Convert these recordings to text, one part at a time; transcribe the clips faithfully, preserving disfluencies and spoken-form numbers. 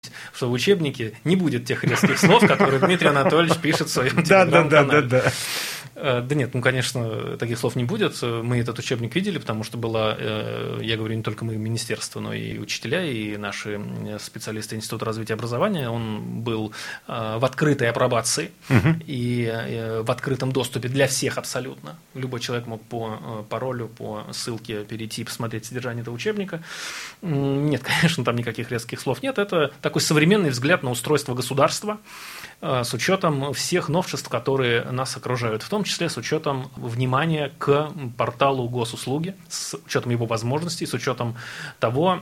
что в учебнике не будет тех резких слов, которые Дмитрий Анатольевич пишет в своем Да, телеграм-канале. да, да. Да нет, ну, конечно, таких слов не будет. Мы этот учебник видели, потому что была, я говорю, не только мы, министерство, но и учителя, и наши специалисты Института развития образования. Он был в открытой апробации угу. и в открытом доступе для всех абсолютно. Любой человек мог по паролю, по ссылке перейти и посмотреть содержание этого учебника. Нет, конечно, там никаких резких слов нет. Это такой современный взгляд на устройство государства с учетом всех новшеств, которые нас окружают, в том числе с учетом внимания к порталу госуслуги, с учетом его возможностей, с учетом того,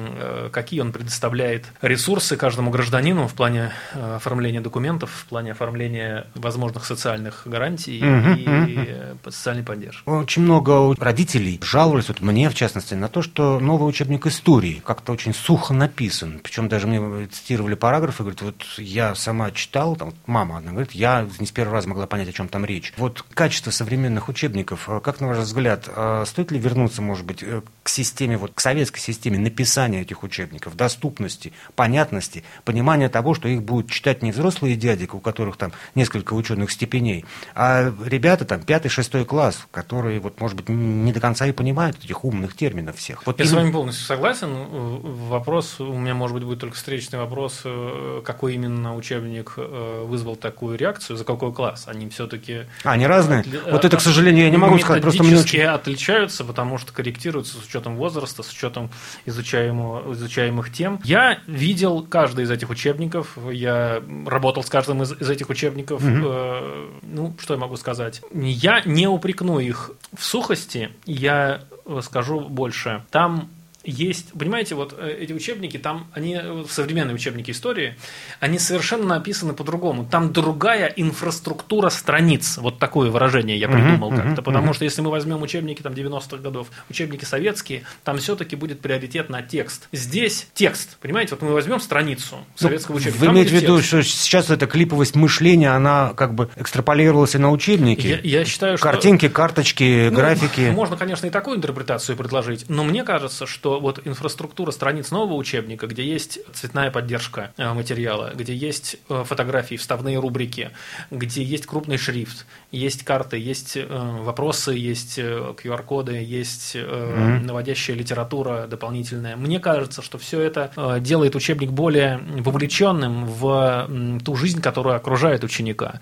какие он предоставляет ресурсы каждому гражданину в плане оформления документов, в плане оформления возможных социальных гарантий угу, и угу. социальной поддержки. Очень много родителей жаловались, вот мне в частности, на то, что новый учебник истории как-то очень сухо написан. Причем даже мне цитировали параграфы, говорят, вот я сама читал, там, мама одна говорит, я не с первого раза могла понять, о чем там речь. Вот качество современных учебников, как на ваш взгляд, стоит ли вернуться, может быть, к системе, вот, к советской системе написания этих учебников, доступности, понятности, понимания того, что их будут читать не взрослые дяди, у которых там несколько ученых степеней, а ребята там пятый-шестой класс, которые, вот, может быть, не до конца и понимают этих умных терминов всех. Вот я именно... с вами полностью согласен. Вопрос, у меня, может быть, будет только встречный вопрос, какой именно учебник вызвал такую реакцию, за какой класс? Они все-таки... А, они разные? Отли... Вот это, к сожалению, я не могу сказать. Просто мне очень... отличаются, потому что корректируются с учетом возраста, с учетом изучаемого, изучаемых тем. Я видел каждый из этих учебников, я работал с каждым из, из этих учебников. Mm-hmm. Э, ну, что я могу сказать? Я не упрекну их в сухости, я скажу больше. Там есть, понимаете, вот эти учебники, там они, современные учебники истории, они совершенно написаны по-другому. Там другая инфраструктура страниц. Вот такое выражение я придумал uh-huh, как-то. Uh-huh, потому uh-huh. что если мы возьмем учебники там, девяностых годов, учебники советские, там все-таки будет приоритет на текст. Здесь текст. Понимаете, вот мы возьмем страницу советского учебника. Вы имеете в виду, что сейчас эта клиповость мышления, она как бы экстраполировалась и на учебники? Я, я считаю, Картинки, что... карточки, ну, графики. Можно, конечно, и такую интерпретацию предложить, но мне кажется, что вот инфраструктура страниц нового учебника, где есть цветная поддержка материала, где есть фотографии, вставные рубрики, где есть крупный шрифт, есть карты, есть вопросы, есть ку ар коды, есть mm-hmm. наводящая литература дополнительная. Мне кажется, что все это делает учебник более вовлеченным в ту жизнь, которая окружает ученика.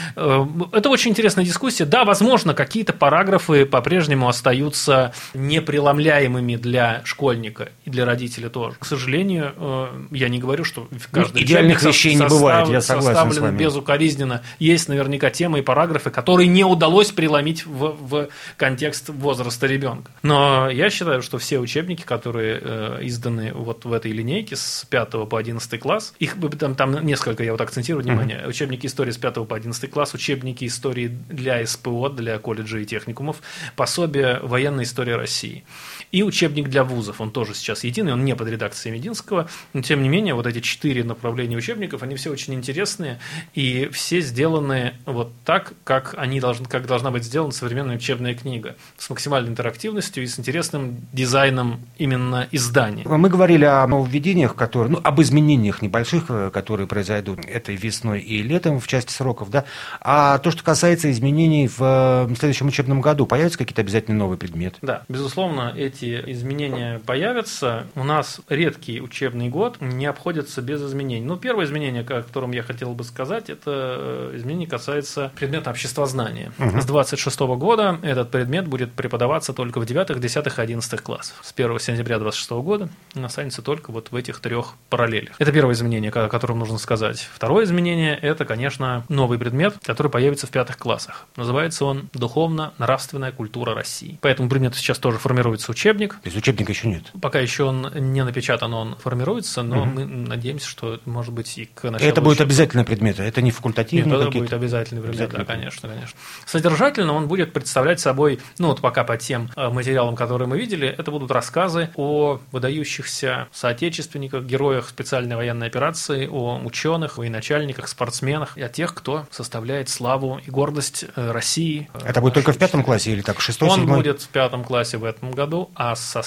Это очень интересная дискуссия. Да, возможно, какие-то параграфы по-прежнему остаются непреломляемыми для школьника и для родителей тоже. К сожалению, я не говорю, что каждый ну, идеальных вещей не бывает, я согласен составлен с вами. Безукоризненно. Есть наверняка темы и параграфы, которые не удалось преломить в, в контекст возраста ребенка. Но я считаю, что все учебники, которые э, изданы вот в этой линейке с пятого по одиннадцатый класс, их там, там несколько, я вот акцентирую внимание, mm-hmm. учебники истории с пятого по одиннадцатый класс, учебники истории для эс пэ о, для колледжей и техникумов, пособие военной истории России. И учебник для вузов, он тоже сейчас единый, он не под редакцией Мединского, но тем не менее вот эти четыре направления учебников, они все очень интересные, и все сделаны вот так, как они должны, как должна быть сделана современная учебная книга, с максимальной интерактивностью и с интересным дизайном именно издания. Мы говорили о нововведениях, которые, ну, об изменениях небольших, которые произойдут этой весной и летом в части сроков, да, а то, что касается изменений в следующем учебном году, появятся какие-то обязательно новые предметы? Да, безусловно, эти изменения появятся. У нас редкий учебный год не обходится без изменений. Ну, первое изменение, о котором я хотел бы сказать, это изменение касается предмета обществознания. Uh-huh. С двадцать шестого года этот предмет будет преподаваться только в девятых, десятых и одиннадцатых классах. С первого сентября двадцать шестого года он останется только вот в этих трех параллелях. Это первое изменение, о котором нужно сказать. Второе изменение – это, конечно, новый предмет, который появится в пятых классах. Называется он «Духовно-нравственная культура России». По этому предмету сейчас тоже формируется учебник. То есть учебника еще нет? Пока еще он не напечатан, он формируется, но угу. мы надеемся, что, может быть, и к началу... Это будет обязательный предмет, это не факультативный? Нет, это будет обязательный предмет, да, конечно, конечно. Содержательно он будет представлять собой, ну вот пока по тем материалам, которые мы видели, это будут рассказы о выдающихся соотечественниках, героях специальной военной операции, о ученых, военачальниках, спортсменах, и о тех, кто составляет славу и гордость России. Это будет только в пятом классе или так, в шестом, Он седьмом? будет в пятом классе в этом году, а со следующего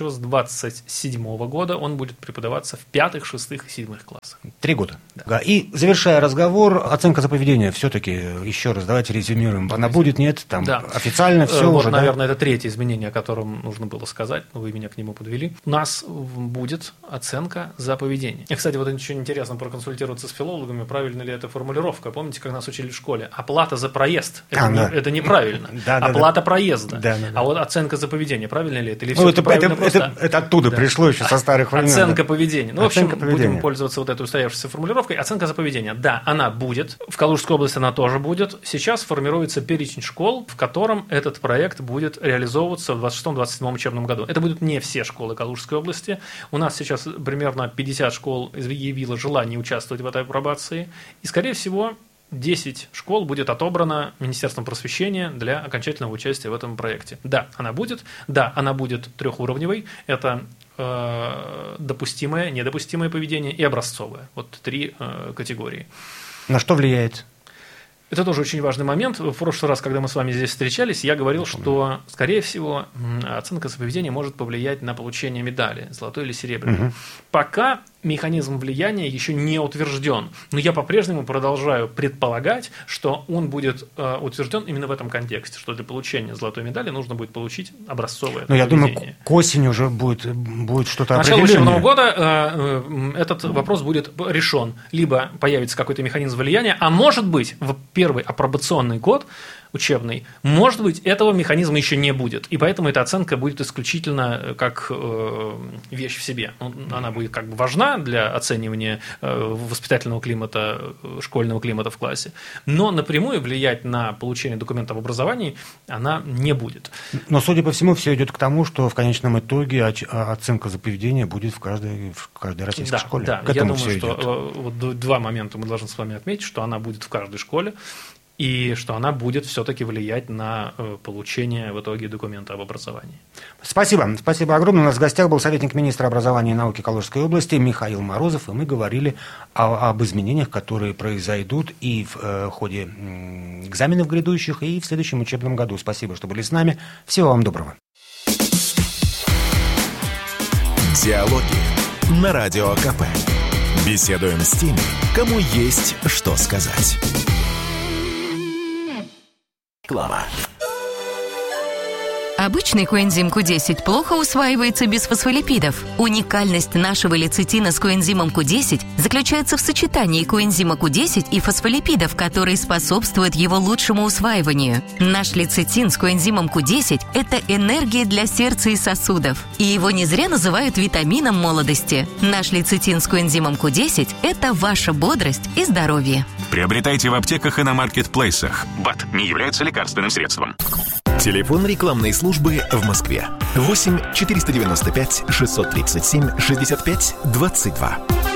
будущего, с двадцать седьмого года, он будет преподаваться в пятых, шестых и седьмых классах. Три года. Да. И завершая разговор, оценка за поведение все-таки, еще раз, давайте резюмируем. Она будет, нет? Там да. Официально все вот, уже, наверное, да? это третье изменение, о котором нужно было сказать, но вы меня к нему подвели. У нас будет оценка за поведение. И, кстати, вот еще интересно проконсультироваться с филологами, правильно ли эта формулировка. Помните, как нас учили в школе? Оплата за проезд. Это, а, не, да. это неправильно. Да, да, Оплата да. проезда. Да, да, да. А вот оценка за поведение, правильно ли это? Или ну, это, это, просто... это, это оттуда да. пришло еще со старых времен. Оценка да. поведения. Ну, оценка в общем, поведения. Будем пользоваться вот этой устоявшейся формулировкой. Оценка за поведение. Да, она будет. В Калужской области она тоже будет. Сейчас формируется перечень школ, в котором этот проект будет реализовываться в двадцать шестом — двадцать седьмом учебном году. Это будут не все школы Калужской области. У нас сейчас примерно пятьдесят школ изъявило желание участвовать в этой апробации. И, скорее всего, десять школ будет отобрано Министерством просвещения для окончательного участия в этом проекте. Да, она будет. Да, она будет трехуровневой. Это э, допустимое, недопустимое поведение и образцовое. Вот три э, категории. На что влияет? Это тоже очень важный момент. В прошлый раз, когда мы с вами здесь встречались, я говорил, что, скорее всего, оценка за поведение может повлиять на получение медали, золотой или серебряной. Угу. Пока механизм влияния еще не утвержден, но я по-прежнему продолжаю предполагать, что он будет э, утвержден именно в этом контексте, что для получения золотой медали нужно будет получить образцовое но поведение. Я думаю, к осени уже будет, будет что-то определенное. К началу учебного года э, э, этот вопрос будет решен. Либо появится какой-то механизм влияния, а может быть, в первый апробационный год учебный, может быть, этого механизма еще не будет. И поэтому эта оценка будет исключительно как э, вещь в себе. Она будет как бы важна для оценивания э, воспитательного климата, школьного климата в классе, но напрямую влиять на получение документов об образовании она не будет. Но, судя по всему, все идет к тому, что в конечном итоге оценка за поведение будет в каждой, в каждой российской да, школе. Да, к этому я думаю, все что идет. Вот два момента мы должны с вами отметить, что она будет в каждой школе, и что она будет все-таки влиять на э, получение в итоге документа об образовании. Спасибо. Спасибо огромное. У нас в гостях был советник министра образования и науки Калужской области Михаил Морозов, и мы говорили о, об изменениях, которые произойдут и в э, ходе э, экзаменов грядущих, и в следующем учебном году. Спасибо, что были с нами. Всего вам доброго. Диалоги на Радио КП. Беседуем с теми, кому есть что сказать. Реклама. Обычный коэнзим ку десять плохо усваивается без фосфолипидов. Уникальность нашего лецитина с коэнзимом ку десять заключается в сочетании коэнзима ку десять и фосфолипидов, которые способствуют его лучшему усваиванию. Наш лецитин с коэнзимом ку десять – это энергия для сердца и сосудов. И его не зря называют витамином молодости. Наш лецитин с коэнзимом ку десять – это ваша бодрость и здоровье. Приобретайте в аптеках и на маркетплейсах. БАД не является лекарственным средством. Телефон рекламной службы в Москве. восемь четыреста девяносто пять шестьсот тридцать семь шестьдесят пять двадцать два.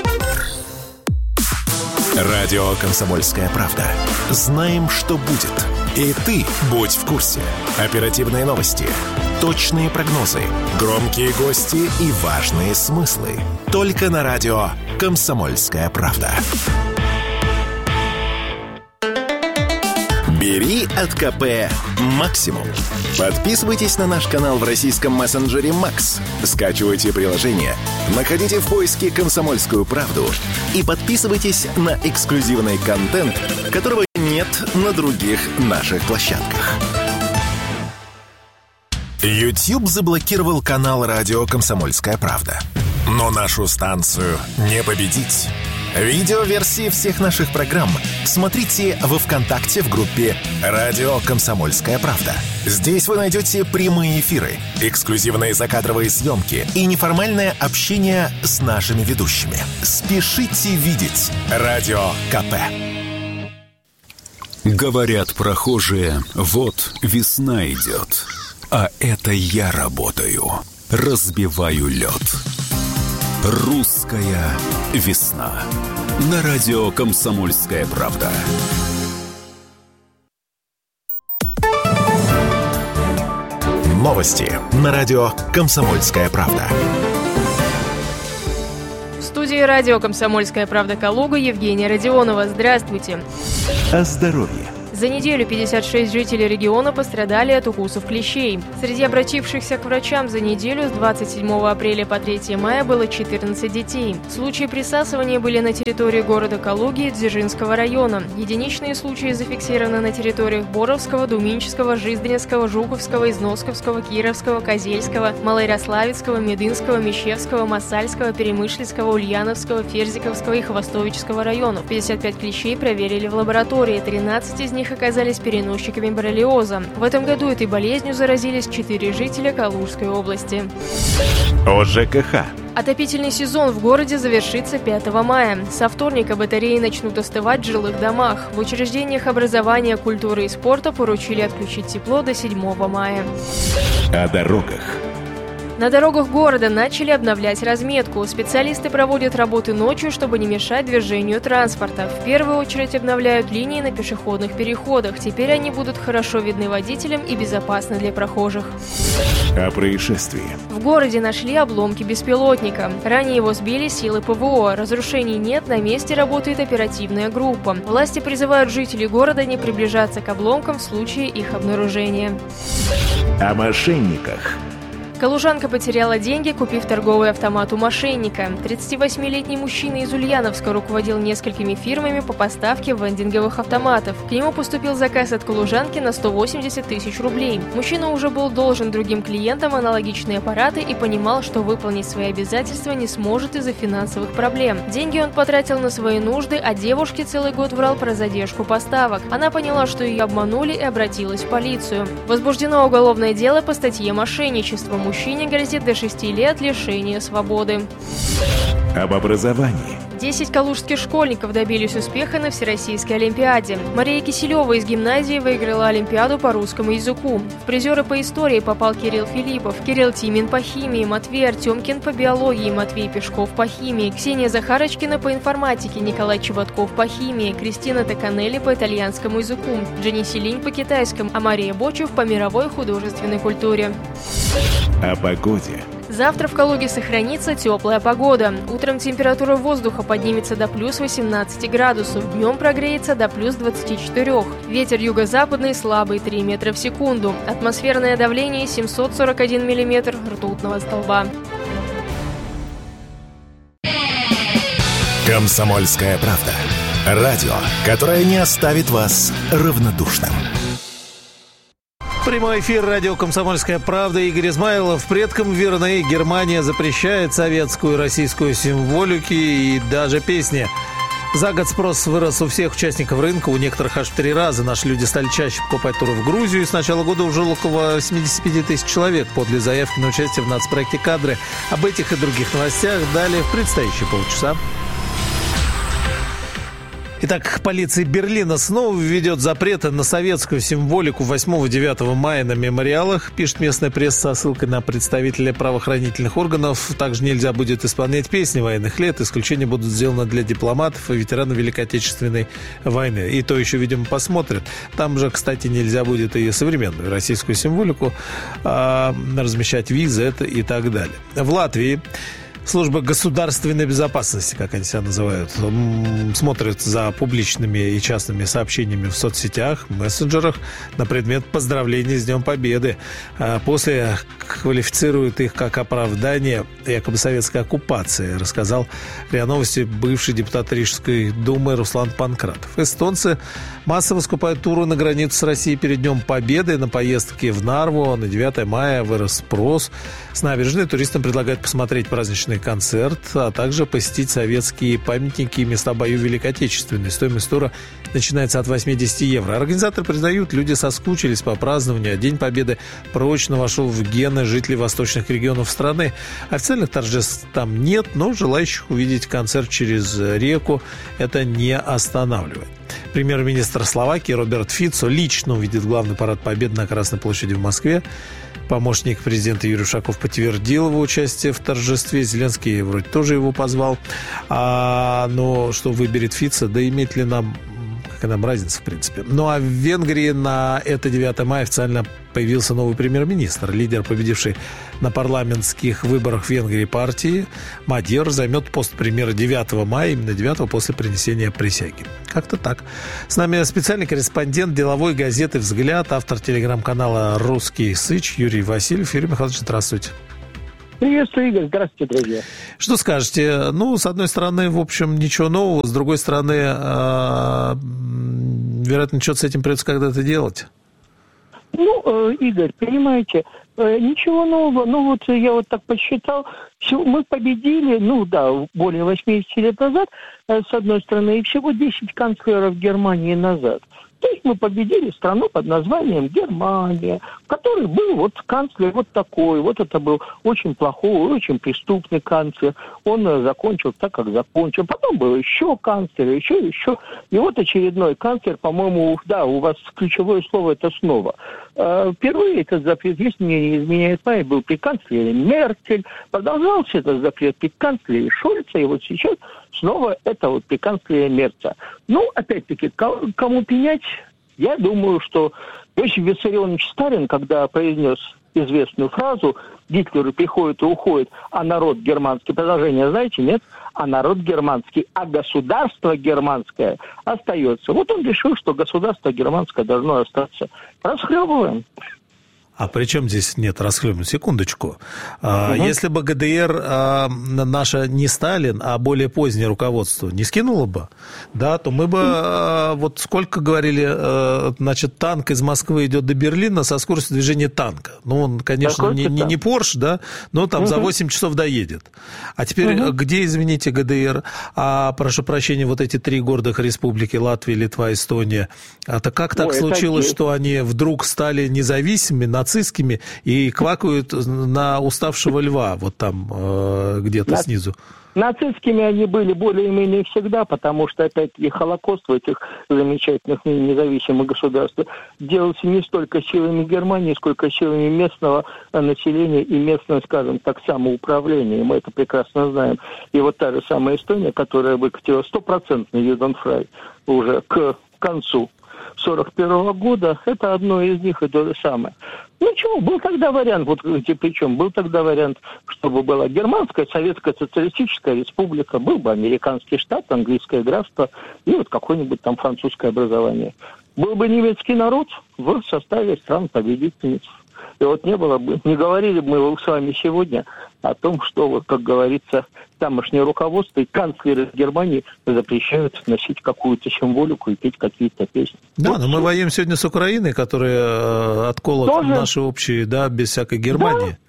Радио «Комсомольская правда». Знаем, что будет. И ты будь в курсе. Оперативные новости, точные прогнозы, громкие гости и важные смыслы. Только на радио «Комсомольская правда». Бери от КП максимум. Подписывайтесь на наш канал в российском мессенджере Макс. Скачивайте приложение, находите в поиске «Комсомольскую правду» и подписывайтесь на эксклюзивный контент, которого нет на других наших площадках. YouTube заблокировал канал радио «Комсомольская правда». Но нашу станцию не победить. Видеоверсии всех наших программ смотрите во ВКонтакте в группе «Радио Комсомольская правда». Здесь вы найдете прямые эфиры, эксклюзивные закадровые съемки и неформальное общение с нашими ведущими. Спешите видеть Радио КП. Говорят прохожие, вот весна идет, а это я работаю, разбиваю лед. Русская весна. На радио «Комсомольская правда». Новости на радио «Комсомольская правда». В студии радио «Комсомольская правда» Калуга Евгения Родионова. Здравствуйте. О здоровье. За неделю пятьдесят шесть жителей региона пострадали от укусов клещей. Среди обратившихся к врачам за неделю с двадцать седьмого апреля по третьего мая было четырнадцать детей. Случаи присасывания были на территории города Калуги и Дзержинского района. Единичные случаи зафиксированы на территориях Боровского, Думинческого, Жизденецкого, Жуковского, Износковского, Кировского, Козельского, Малоярославецкого, Медынского, Мещевского, Масальского, Перемышлицкого, Ульяновского, Ферзиковского и Хвостовического районов. пятьдесят пять клещей проверили в лаборатории, тринадцать из них оказались переносчиками боррелиоза. В этом году этой болезнью заразились четыре жителя Калужской области. О ЖКХ. Отопительный сезон в городе завершится пятого мая. Со вторника батареи начнут остывать в жилых домах. В учреждениях образования, культуры и спорта поручили отключить тепло до седьмого мая. О дорогах. На дорогах города начали обновлять разметку. Специалисты проводят работы ночью, чтобы не мешать движению транспорта. В первую очередь обновляют линии на пешеходных переходах. Теперь они будут хорошо видны водителям и безопасны для прохожих. О происшествии. В городе нашли обломки беспилотника. Ранее его сбили силы ПВО. Разрушений нет, на месте работает оперативная группа. Власти призывают жителей города не приближаться к обломкам в случае их обнаружения. О мошенниках. Калужанка потеряла деньги, купив торговый автомат у мошенника. тридцативосьмилетний мужчина из Ульяновска руководил несколькими фирмами по поставке вендинговых автоматов. К нему поступил заказ от калужанки на сто восемьдесят тысяч рублей. Мужчина уже был должен другим клиентам аналогичные аппараты и понимал, что выполнить свои обязательства не сможет из-за финансовых проблем. Деньги он потратил на свои нужды, а девушке целый год врал про задержку поставок. Она поняла, что ее обманули, и обратилась в полицию. Возбуждено уголовное дело по статье «Мошенничество». Мужчине грозит до шести лет лишения свободы. Об образовании. Десять калужских школьников добились успеха на Всероссийской Олимпиаде. Мария Киселева из гимназии выиграла Олимпиаду по русскому языку. В призеры по истории попал Кирилл Филиппов, Кирилл Тимин по химии, Матвей Артемкин по биологии, Матвей Пешков по химии, Ксения Захарочкина по информатике, Николай Чеботков по химии, Кристина Токанелли по итальянскому языку, Дженни Селинь по китайскому, а Мария Бочев по мировой художественной культуре. О погоде. Завтра в Калуге сохранится теплая погода. Утром температура воздуха поднимется до плюс восемнадцати градусов, днем прогреется до плюс двадцати четырёх. Ветер юго-западный слабый три метра в секунду. Атмосферное давление семьсот сорок один миллиметр ртутного столба. Комсомольская правда. Радио, которое не оставит вас равнодушным. Прямой эфир радио «Комсомольская правда». Игорь Измайлов. Предкам верны. Германия запрещает советскую и российскую символики и даже песни. За год спрос вырос у всех участников рынка, у некоторых аж в три раза. Наши люди стали чаще покупать туры в Грузию. И с начала года уже около восемьдесят пять тысяч человек подали заявки на участие в нацпроекте «Кадры». Об этих и других новостях далее в предстоящие полчаса. Итак, полиция Берлина снова введет запреты на советскую символику восьмого-девятого мая на мемориалах, пишет местная пресса со ссылкой на представителей правоохранительных органов. Также нельзя будет исполнять песни военных лет. Исключения будут сделаны для дипломатов и ветеранов Великой Отечественной войны. И то еще, видимо, посмотрят. Там же, кстати, нельзя будет и современную российскую символику а, размещать, визы это и так далее. В Латвии служба государственной безопасности, как они себя называют, смотрит за публичными и частными сообщениями в соцсетях, мессенджерах на предмет поздравлений с Днем Победы. После квалифицируют их как оправдание якобы советской оккупации, рассказал РИА Новости бывший депутат Рижской думы Руслан Панкратов. Эстонцы массово скупают туры на границу с Россией перед Днем Победы. На поездки в Нарву на девятое мая вырос спрос. С набережной туристам предлагают посмотреть праздничный концерт, а также посетить советские памятники и места боев Великой Отечественной. Стоимость тура начинается от восемьдесят евро. Организаторы признают, люди соскучились по празднованию, а День Победы прочно вошел в гены жителей восточных регионов страны. Официальных торжеств там нет, но желающих увидеть концерт через реку это не останавливает. Премьер-министр Словакии Роберт Фицо лично увидит главный парад Победы на Красной площади в Москве. Помощник президента Юрий Ушаков подтвердил его участие в торжестве. Зеленский вроде тоже его позвал. А, но что выберет Фицо, да имеет ли нам, какая нам разница, в принципе. Ну а в Венгрии на это девятое мая официально появился новый премьер-министр. Лидер, победивший на парламентских выборах в Венгрии партии, Мадьяр, займет пост премьера девятого мая, именно девятого после принесения присяги. Как-то так. С нами специальный корреспондент деловой газеты «Взгляд», автор телеграм-канала «Русский Сыч» Юрий Васильев. Юрий Михайлович, здравствуйте. Приветствую, Игорь. Здравствуйте, друзья. Что скажете? Ну, с одной стороны, в общем, ничего нового. С другой стороны, э, вероятно, что-то с этим придется когда-то делать. Ну, э, Игорь, понимаете, э, ничего нового. Ну, вот я вот так посчитал. Все, мы победили, ну, да, более восемьдесят лет назад, э, с одной стороны, и всего десять канцлеров Германии назад. То есть мы победили страну под названием Германия, в которой был вот канцлер вот такой, вот это был очень плохой, очень преступный канцлер. Он э, закончил так, как закончил. Потом был еще канцлер, еще, еще. И вот очередной канцлер, по-моему, да, у вас ключевое слово это снова. Э, впервые этот запрет, если мне не изменяет память, был при канцлере Меркель. Продолжался этот запрет при канцлере Шольца, и вот сейчас снова это вот при канцлере Мерца. Ну, опять-таки, кому пенять? Я думаю, что Иосиф Виссарионович Сталин, когда произнес известную фразу «Гитлер приходит и уходит, а народ германский», продолжение знаете, нет? А народ германский, а государство германское остается. Вот он решил, что государство германское должно остаться. Расхлебываем. А при чем здесь нет расхлебывания? Секундочку. А, угу. Если бы ГДР а, наша не Сталин, а более позднее руководство не скинуло бы, да, то мы бы, а, вот сколько говорили, а, значит, танк из Москвы идет до Берлина со скоростью движения танка. Ну, он, конечно, не, не, не Порш, да, но там угу. за восемь часов доедет. А теперь угу. где, извините, ГДР? А, прошу прощения, вот эти три гордых республики, Латвия, Литва, Эстония, это как так Ой, случилось, что они вдруг стали независимыми, нацистскими и квакают на уставшего льва, вот там э, где-то На... снизу? Нацистскими они были более-менее всегда, потому что, опять-таки, Холокост в этих замечательных независимых государствах делался не столько силами Германии, сколько силами местного населения и местного, скажем так, самоуправления. Мы это прекрасно знаем. И вот та же самая Эстония, которая выкатила стопроцентный юденфрай уже к концу сорок первого года, это одно из них и то же самое. Ну чего, был тогда вариант, вот причем был тогда вариант, чтобы была германская, советская социалистическая республика, был бы американский штат, английское графство и вот какое-нибудь там французское образование. Был бы немецкий народ в составе стран-победительниц. И вот не было бы, не говорили бы мы с вами сегодня о том, что, вот, как говорится, тамошнее руководство и канцлеры Германии запрещают носить какую-то символику и петь какие-то песни. Да, вот но мы воюем сегодня с Украиной, которая отколот Тоже? наши общие, да, без всякой Германии. Да?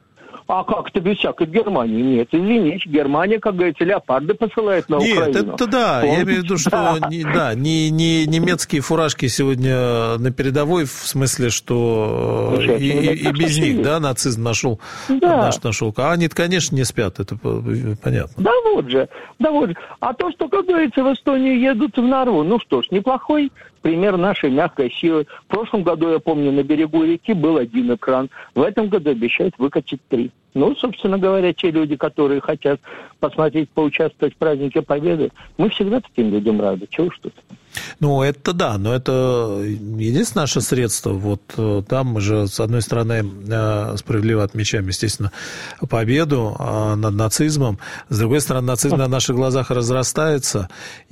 А как это без всякой Германии? Нет, извините, Германия, как говорится, леопарды посылает на Нет, Украину. Нет, это да, Помните? Я имею в виду, что да. Не, да, не, не немецкие фуражки сегодня на передовой, в смысле, что и, и, и без них, да, нацизм нашел, да. наш нашел. А они, конечно, не спят, это понятно. Да вот же, да вот же. А то, что, как говорится, в Эстонию едут в Нарву, ну что ж, неплохой пример нашей мягкой силы. В прошлом году, я помню, на берегу реки был один экран. В этом году обещают выкатить три. Ну, собственно говоря, те люди, которые хотят посмотреть, поучаствовать в празднике Победы, мы всегда таким людям рады. Чего уж тут. Ну, это да, но это единственное наше средство. Вот там мы же, с одной стороны, справедливо отмечаем, естественно, победу над нацизмом. С другой стороны, нацизм на наших глазах разрастается.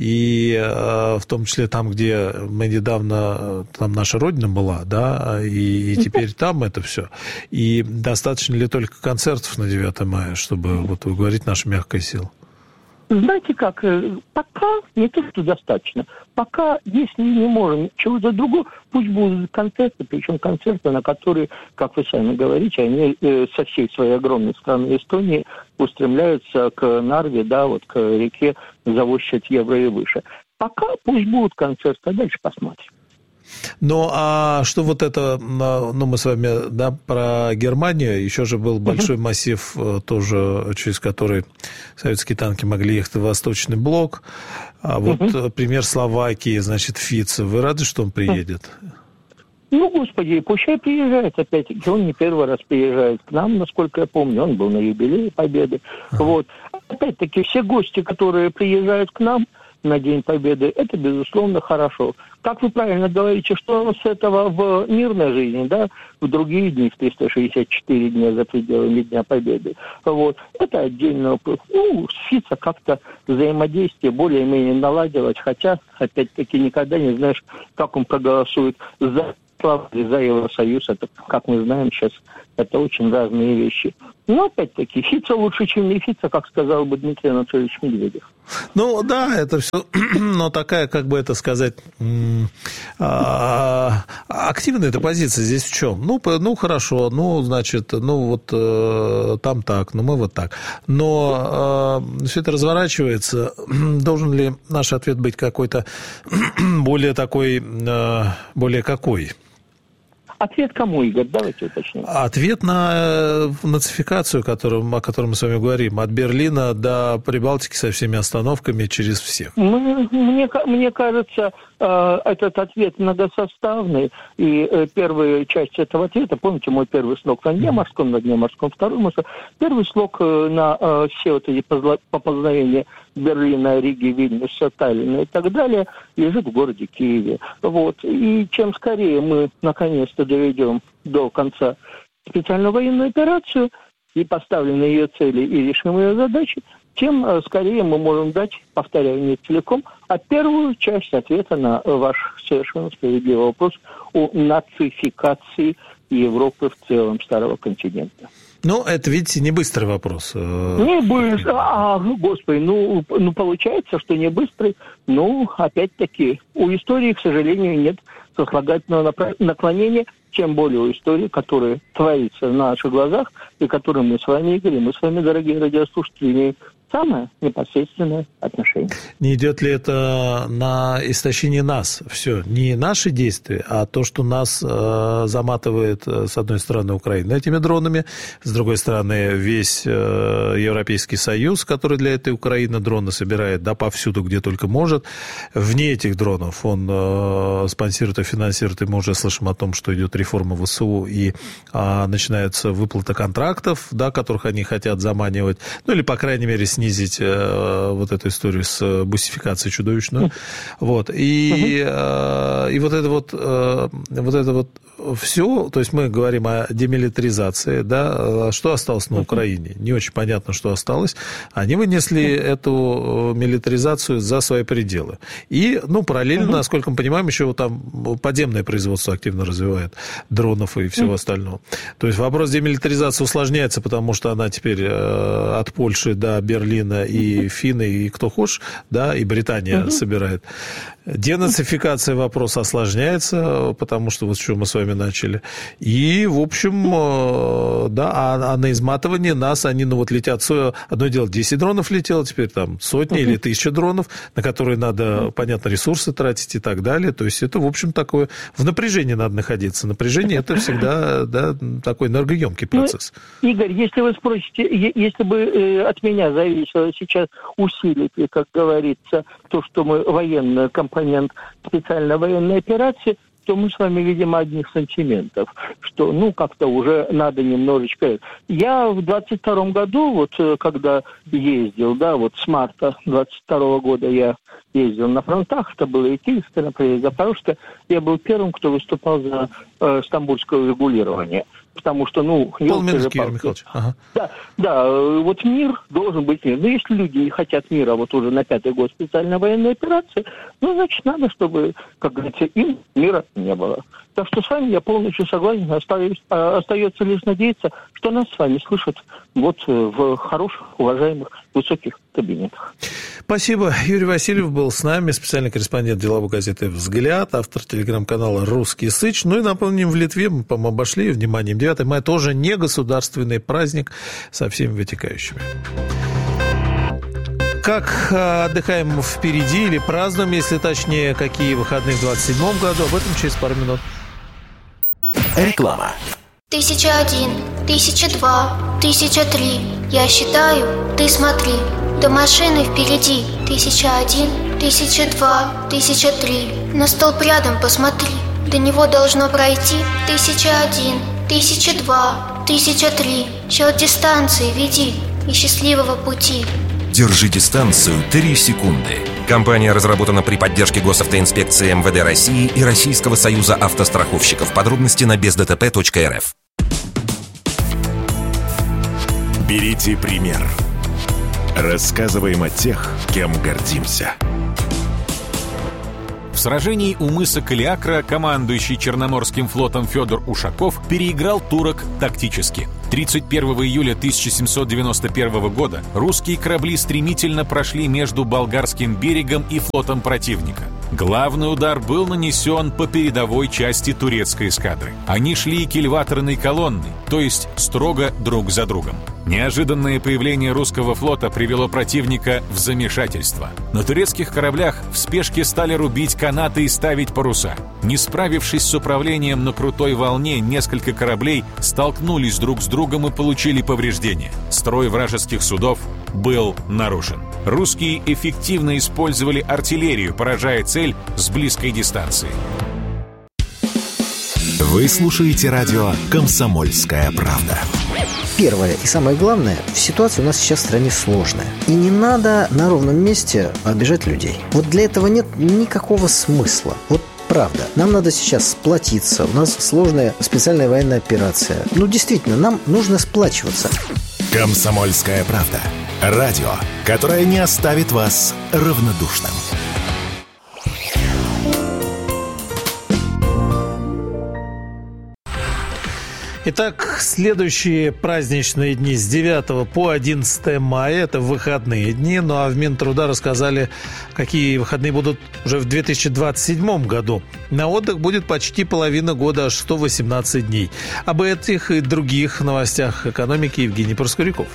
И в том числе там, где мы недавно, там наша родина была, да, и, и теперь там это все. И достаточно ли только концертов на девятое мая, чтобы вот говорить наша мягкая сила? Знаете как, пока не то, что достаточно. Пока, если не можем чего-то другого, пусть будут концерты, причем концерты, на которые, как вы сами говорите, они э, со всей своей огромной страны Эстонии устремляются к Нарве, да, вот к реке за восемьдесят евро и выше. Пока пусть будут концерты, а дальше посмотрим. Ну, а что вот это, ну, мы с вами, да, про Германию, еще же был большой uh-huh. массив тоже, через который советские танки могли ехать в Восточный блок, а вот uh-huh. пример Словакии, значит, Фице, вы рады, что он приедет? Ну, господи, пущай приезжает, опять-таки, он не первый раз приезжает к нам, насколько я помню, он был на юбилее Победы, uh-huh. вот. Опять-таки, все гости, которые приезжают к нам, на День Победы, это, безусловно, хорошо. Как вы правильно говорите, что с этого в мирной жизни, да, в другие дни, в триста шестьдесят четыре дня за пределами Дня Победы, вот, это отдельный вопрос. Ну, с Фицо как-то взаимодействие более-менее наладилось, хотя, опять-таки, никогда не знаешь, как он проголосует за за Евросоюз. Это, как мы знаем сейчас, это очень разные вещи. Но, опять-таки, Фицо лучше, чем не Фицо, как сказал бы Дмитрий Анатольевич Медведев. Ну, да, это все, но такая, как бы это сказать, активная эта позиция здесь в чем? Ну, ну, хорошо, ну, значит, ну, вот там так, ну, мы вот так. Но все это разворачивается. Должен ли наш ответ быть какой-то более такой, более какой? Ответ кому, Игорь? Давайте уточним. Ответ на нацификацию, которым, о которой мы с вами говорим, от Берлина до Прибалтики со всеми остановками через всех. Мне, мне, мне кажется, этот ответ многосоставный, и первая часть этого ответа, помните, мой первый слог на дне морском, на дне морском, второй морской, первый слог на все вот эти поползновения Берлина, Риги, Вильнюса, Таллина и так далее, лежит в городе Киеве. Вот. И чем скорее мы наконец-то доведем до конца специальную военную операцию и поставленные ее цели, и решим ее задачи, тем скорее мы можем дать, повторяю, не целиком, а первую часть ответа на ваш совершенно справедливый вопрос о нацификации Европы в целом, старого континента. Ну, это, видите, не быстрый вопрос. Не быстрый. А, ну, господи, ну, ну, получается, что не быстрый. Ну, опять-таки, у истории, к сожалению, нет сослагательного наклонения, тем более у истории, которая творится на наших глазах, и которую мы с вами, Игорь, и мы с вами, дорогие радиослушатели, имеем самое непосредственное отношение. Не идет ли это на истощение нас? Все, не наши действия, а то, что нас э, заматывает, с одной стороны, Украина этими дронами, с другой стороны, весь э, Европейский Союз, который для этой Украины дроны собирает, да, повсюду, где только может. Вне этих дронов он э, спонсирует и финансирует, и мы уже слышим о том, что идет реформа ВСУ, и э, начинается выплата контрактов, да, которых они хотят заманивать, ну, или, по крайней мере, снизить э, вот эту историю с бусификацией чудовищную. Вот. И, э, и вот это вот, э, вот это вот все, то есть мы говорим о демилитаризации, да, что осталось на Украине? Не очень понятно, что осталось. Они вынесли эту милитаризацию за свои пределы. И, ну, параллельно, насколько мы понимаем, еще вот там подземное производство активно развивает дронов и всего остального. То есть вопрос демилитаризации усложняется, потому что она теперь э, от Польши до Берлина и финны, и кто хочешь, да, и Британия uh-huh. собирает. Денацификация вопроса осложняется, потому что вот с чего мы с вами начали. И, в общем, да, а, а на изматывание нас они, ну, вот летят, одно дело, десять дронов летело, теперь там сотни uh-huh. или тысяча дронов, на которые надо, uh-huh. понятно, ресурсы тратить и так далее. То есть это, в общем, такое, в напряжении надо находиться. Напряжение – это всегда, да, такой энергоемкий процесс. Ну, Игорь, если вы спросите, если бы от меня зависело сейчас усилить, как говорится, то, что мы военный компонент специальной военной операции, то мы с вами видим одних сантиментов, что, ну, как-то уже надо немножечко... Я в двадцать втором году, вот, когда ездил, да, вот с марта двадцать второго года я ездил на фронтах, это было и Киевское, например, Запорожское, я был первым, кто выступал за э, стамбульское регулирование. Потому что, ну... Полминутки, Юрий Михайлович. Ага. Да, да, вот мир должен быть мир. Но если люди не хотят мира вот уже на пятый год специальной военной операции, ну, значит, надо, чтобы, как говорится, им мира не было. Так что с вами я полностью согласен. Остаюсь, остается лишь надеяться, что нас с вами слышат вот в хороших, уважаемых, высоких кабинетах. Спасибо. Юрий Васильев был с нами, специальный корреспондент деловой газеты «Взгляд», автор телеграм-канала «Русский Сыч». Ну и напомним, в Литве мы, по-моему, обошли, вниманием, девятое мая тоже не государственный праздник со всеми вытекающими. Как отдыхаем впереди или празднуем, если точнее, какие выходные в двадцать седьмом году, об этом через пару минут. Реклама. Тысяча один, тысяча два, тысяча три. Я считаю, ты смотри. До машины впереди. Тысяча один, тысяча два, тысяча три. На столб рядом посмотри. До него должно пройти тысяча один, тысяча два, тысяча три. Счет дистанции веди и счастливого пути. Держи дистанцию три секунды. Компания разработана при поддержке госавтоинспекции эм вэ дэ России и Российского союза автостраховщиков. Подробности на без дэ тэ пэ точка эр эф. Берите пример. Рассказываем о тех, кем гордимся. В сражении у мыса Калиакра командующий Черноморским флотом Федор Ушаков переиграл турок тактически. тридцать первого июля тысяча семьсот девяносто первого года русские корабли стремительно прошли между Болгарским берегом и флотом противника. Главный удар был нанесен по передовой части турецкой эскадры. Они шли кильваторной колонной, то есть строго друг за другом. Неожиданное появление русского флота привело противника в замешательство. На турецких кораблях в спешке стали рубить канаты и ставить паруса. Не справившись с управлением на крутой волне, несколько кораблей столкнулись друг с другом и получили повреждения. Строй вражеских судов был нарушен. Русские эффективно использовали артиллерию, поражая цель с близкой дистанции. Вы слушаете радио «Комсомольская правда». Первое и самое главное, ситуация у нас сейчас в стране сложная. И не надо на ровном месте обижать людей. Вот для этого нет никакого смысла. Вот правда. Нам надо сейчас сплотиться. У нас сложная специальная военная операция. Ну, действительно, нам нужно сплачиваться. «Комсомольская правда». Радио, которое не оставит вас равнодушным. Итак, следующие праздничные дни с девятого по одиннадцатое мая – это выходные дни. Ну а в Минтруда рассказали, какие выходные будут уже в две тысячи двадцать седьмом году. На отдых будет почти половина года, аж сто восемнадцать дней. Об этих и других новостях экономики Евгений Проскуряков.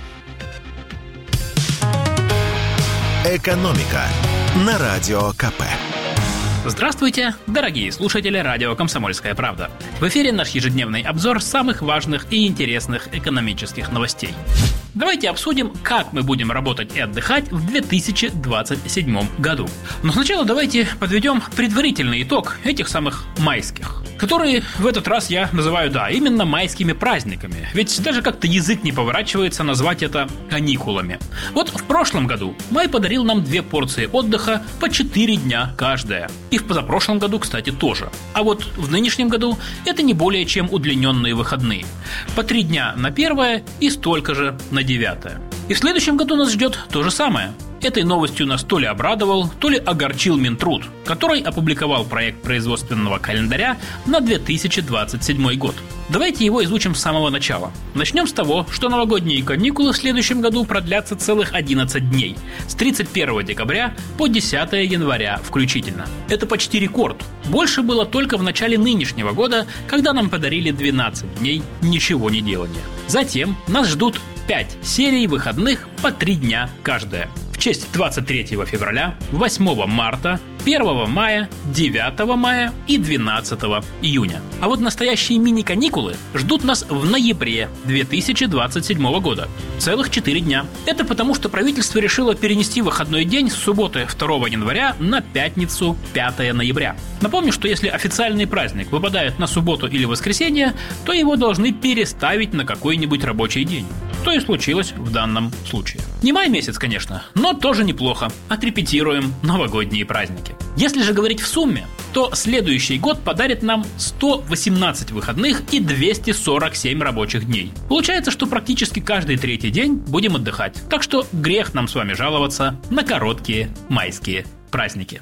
«Экономика» на Радио ка пэ. Здравствуйте, дорогие слушатели радио «Комсомольская правда». В эфире наш ежедневный обзор самых важных и интересных экономических новостей. Давайте обсудим, как мы будем работать и отдыхать в две тысячи двадцать седьмом году. Но сначала давайте подведем предварительный итог этих самых майских, которые в этот раз я называю, да, именно майскими праздниками. Ведь даже как-то язык не поворачивается назвать это каникулами. Вот в прошлом году май подарил нам две порции отдыха по четыре дня каждая. И в позапрошлом году, кстати, тоже. А вот в нынешнем году это не более чем удлиненные выходные. По три дня на первое и столько же на девятое. И в следующем году нас ждет то же самое. Этой новостью нас то ли обрадовал, то ли огорчил Минтруд, который опубликовал проект производственного календаря на две тысячи двадцать седьмой год. Давайте его изучим с самого начала. Начнем с того, что новогодние каникулы в следующем году продлятся целых одиннадцать дней, с тридцать первого декабря по десятого января включительно. Это почти рекорд. Больше было только в начале нынешнего года, когда нам подарили двенадцать дней ничего не делания. Затем нас ждут пять серий выходных по три дня каждая. В честь двадцать третьего февраля, восьмого марта, первого мая, девятого мая и двенадцатого июня. А вот настоящие мини-каникулы ждут нас в ноябре две тысячи двадцать седьмого года. Целых четыре дня. Это потому, что правительство решило перенести выходной день с субботы второго января на пятницу пятого ноября. Напомню, что если официальный праздник выпадает на субботу или воскресенье, то его должны переставить на какой-нибудь рабочий день. Что и случилось в данном случае. Не май месяц, конечно, но тоже неплохо. Отрепетируем новогодние праздники. Если же говорить в сумме, то следующий год подарит нам сто восемнадцать выходных и двести сорок семь рабочих дней. Получается, что практически каждый третий день будем отдыхать. Так что грех нам с вами жаловаться на короткие майские праздники.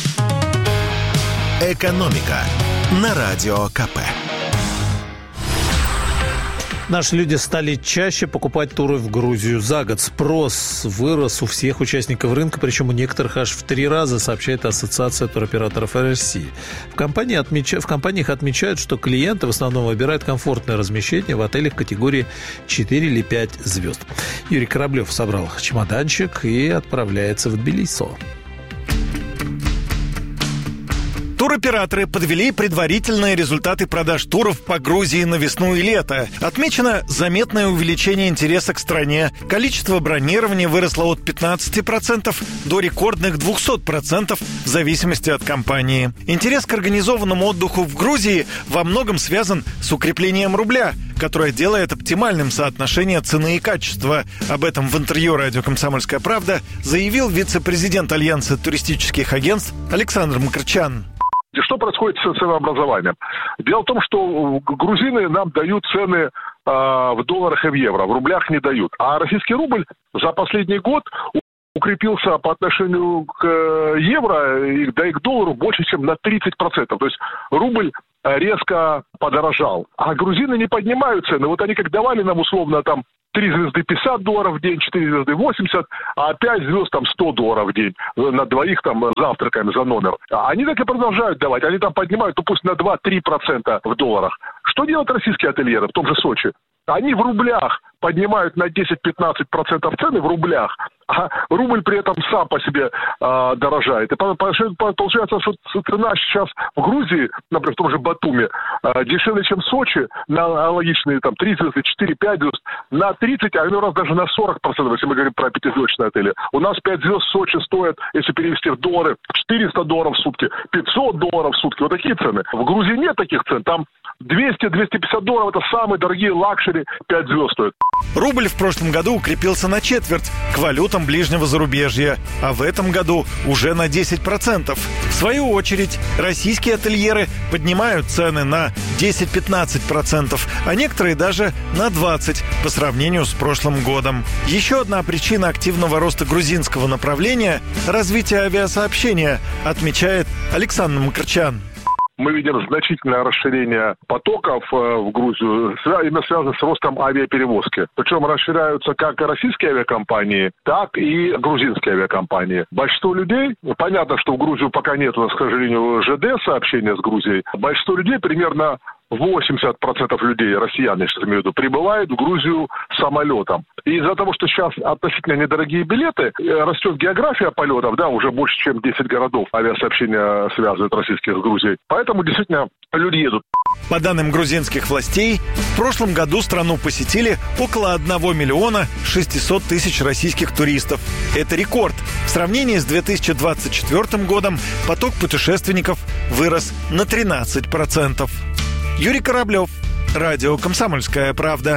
«Экономика» на Радио ка пэ. Наши люди стали чаще покупать туры в Грузию за год. Спрос вырос у всех участников рынка, причем у некоторых аж в три раза, сообщает Ассоциация туроператоров России. В, компании отмеч... в компаниях отмечают, что клиенты в основном выбирают комфортное размещение в отелях категории четыре или пять звезд. Юрий Кораблев собрал чемоданчик и отправляется в Тбилиси. Туроператоры подвели предварительные результаты продаж туров по Грузии на весну и лето. Отмечено заметное увеличение интереса к стране. Количество бронирования выросло от пятнадцати процентов до рекордных двухсот процентов в зависимости от компании. Интерес к организованному отдыху в Грузии во многом связан с укреплением рубля, которое делает оптимальным соотношение цены и качества. Об этом в интервью радио «Комсомольская правда» заявил вице-президент Альянса туристических агентств Александр Макрчан. Что происходит с ценообразованием? Дело в том, что грузины нам дают цены э, в долларах и в евро, в рублях не дают. А российский рубль за последний год укрепился по отношению к евро, да и к доллару больше, чем на тридцать процентов. То есть рубль резко подорожал. А грузины не поднимают цены. Вот они как давали нам условно там три звезды пятьдесят долларов в день, четыре звезды восемьдесят, а пять звезд там сто долларов в день на двоих там завтраками за номер. Они так и продолжают давать. Они там поднимают, ну пусть на два-три процента в долларах. Что делают российские ательеры в том же Сочи? Они в рублях поднимают на десять-пятнадцать процентов цены в рублях, а рубль при этом сам по себе э, дорожает. И получается, что цена сейчас в Грузии, например, в том же Батуми, э, дешевле, чем в Сочи, на аналогичные там три звезды, четыре-пять звезд, на тридцать, а иной раз даже на сорок процентов, если мы говорим про пятизвездочные отели. У нас пять звезд в Сочи стоят, если перевести в доллары, четыреста долларов в сутки, пятьсот долларов в сутки. Вот такие цены. В Грузии нет таких цен. Там двести-двести пятьдесят долларов, это самые дорогие лакшери, пять звезд стоят. Рубль в прошлом году укрепился на четверть к валютам ближнего зарубежья, а в этом году уже на десять процентов. В свою очередь, российские ательеры поднимают цены на десять-пятнадцать процентов, а некоторые даже на двадцать процентов по сравнению с прошлым годом. Еще одна причина активного роста грузинского направления – развитие авиасообщения, отмечает Александр Макрчан. Мы видим значительное расширение потоков в Грузию, именно связано с ростом авиаперевозки. Причем расширяются как российские авиакомпании, так и грузинские авиакомпании. Большинство людей, понятно, что в Грузию пока нет у нас, к сожалению, ЖД-сообщения с Грузией, большинство людей, примерно восемьдесят процентов людей, россиян, я сейчас имею в виду, прибывают в Грузию самолетом. И из-за того, что сейчас относительно недорогие билеты, растет география полетов, да, уже больше, чем десять городов авиасообщения связывают российских с Грузией. Поэтому действительно люди едут. По данным грузинских властей, в прошлом году страну посетили около одного миллиона шестисот тысяч российских туристов. Это рекорд. В сравнении с две тысячи двадцать четвёртым годом поток путешественников вырос на тринадцать процентов. Юрий Кораблев, радио «Комсомольская правда».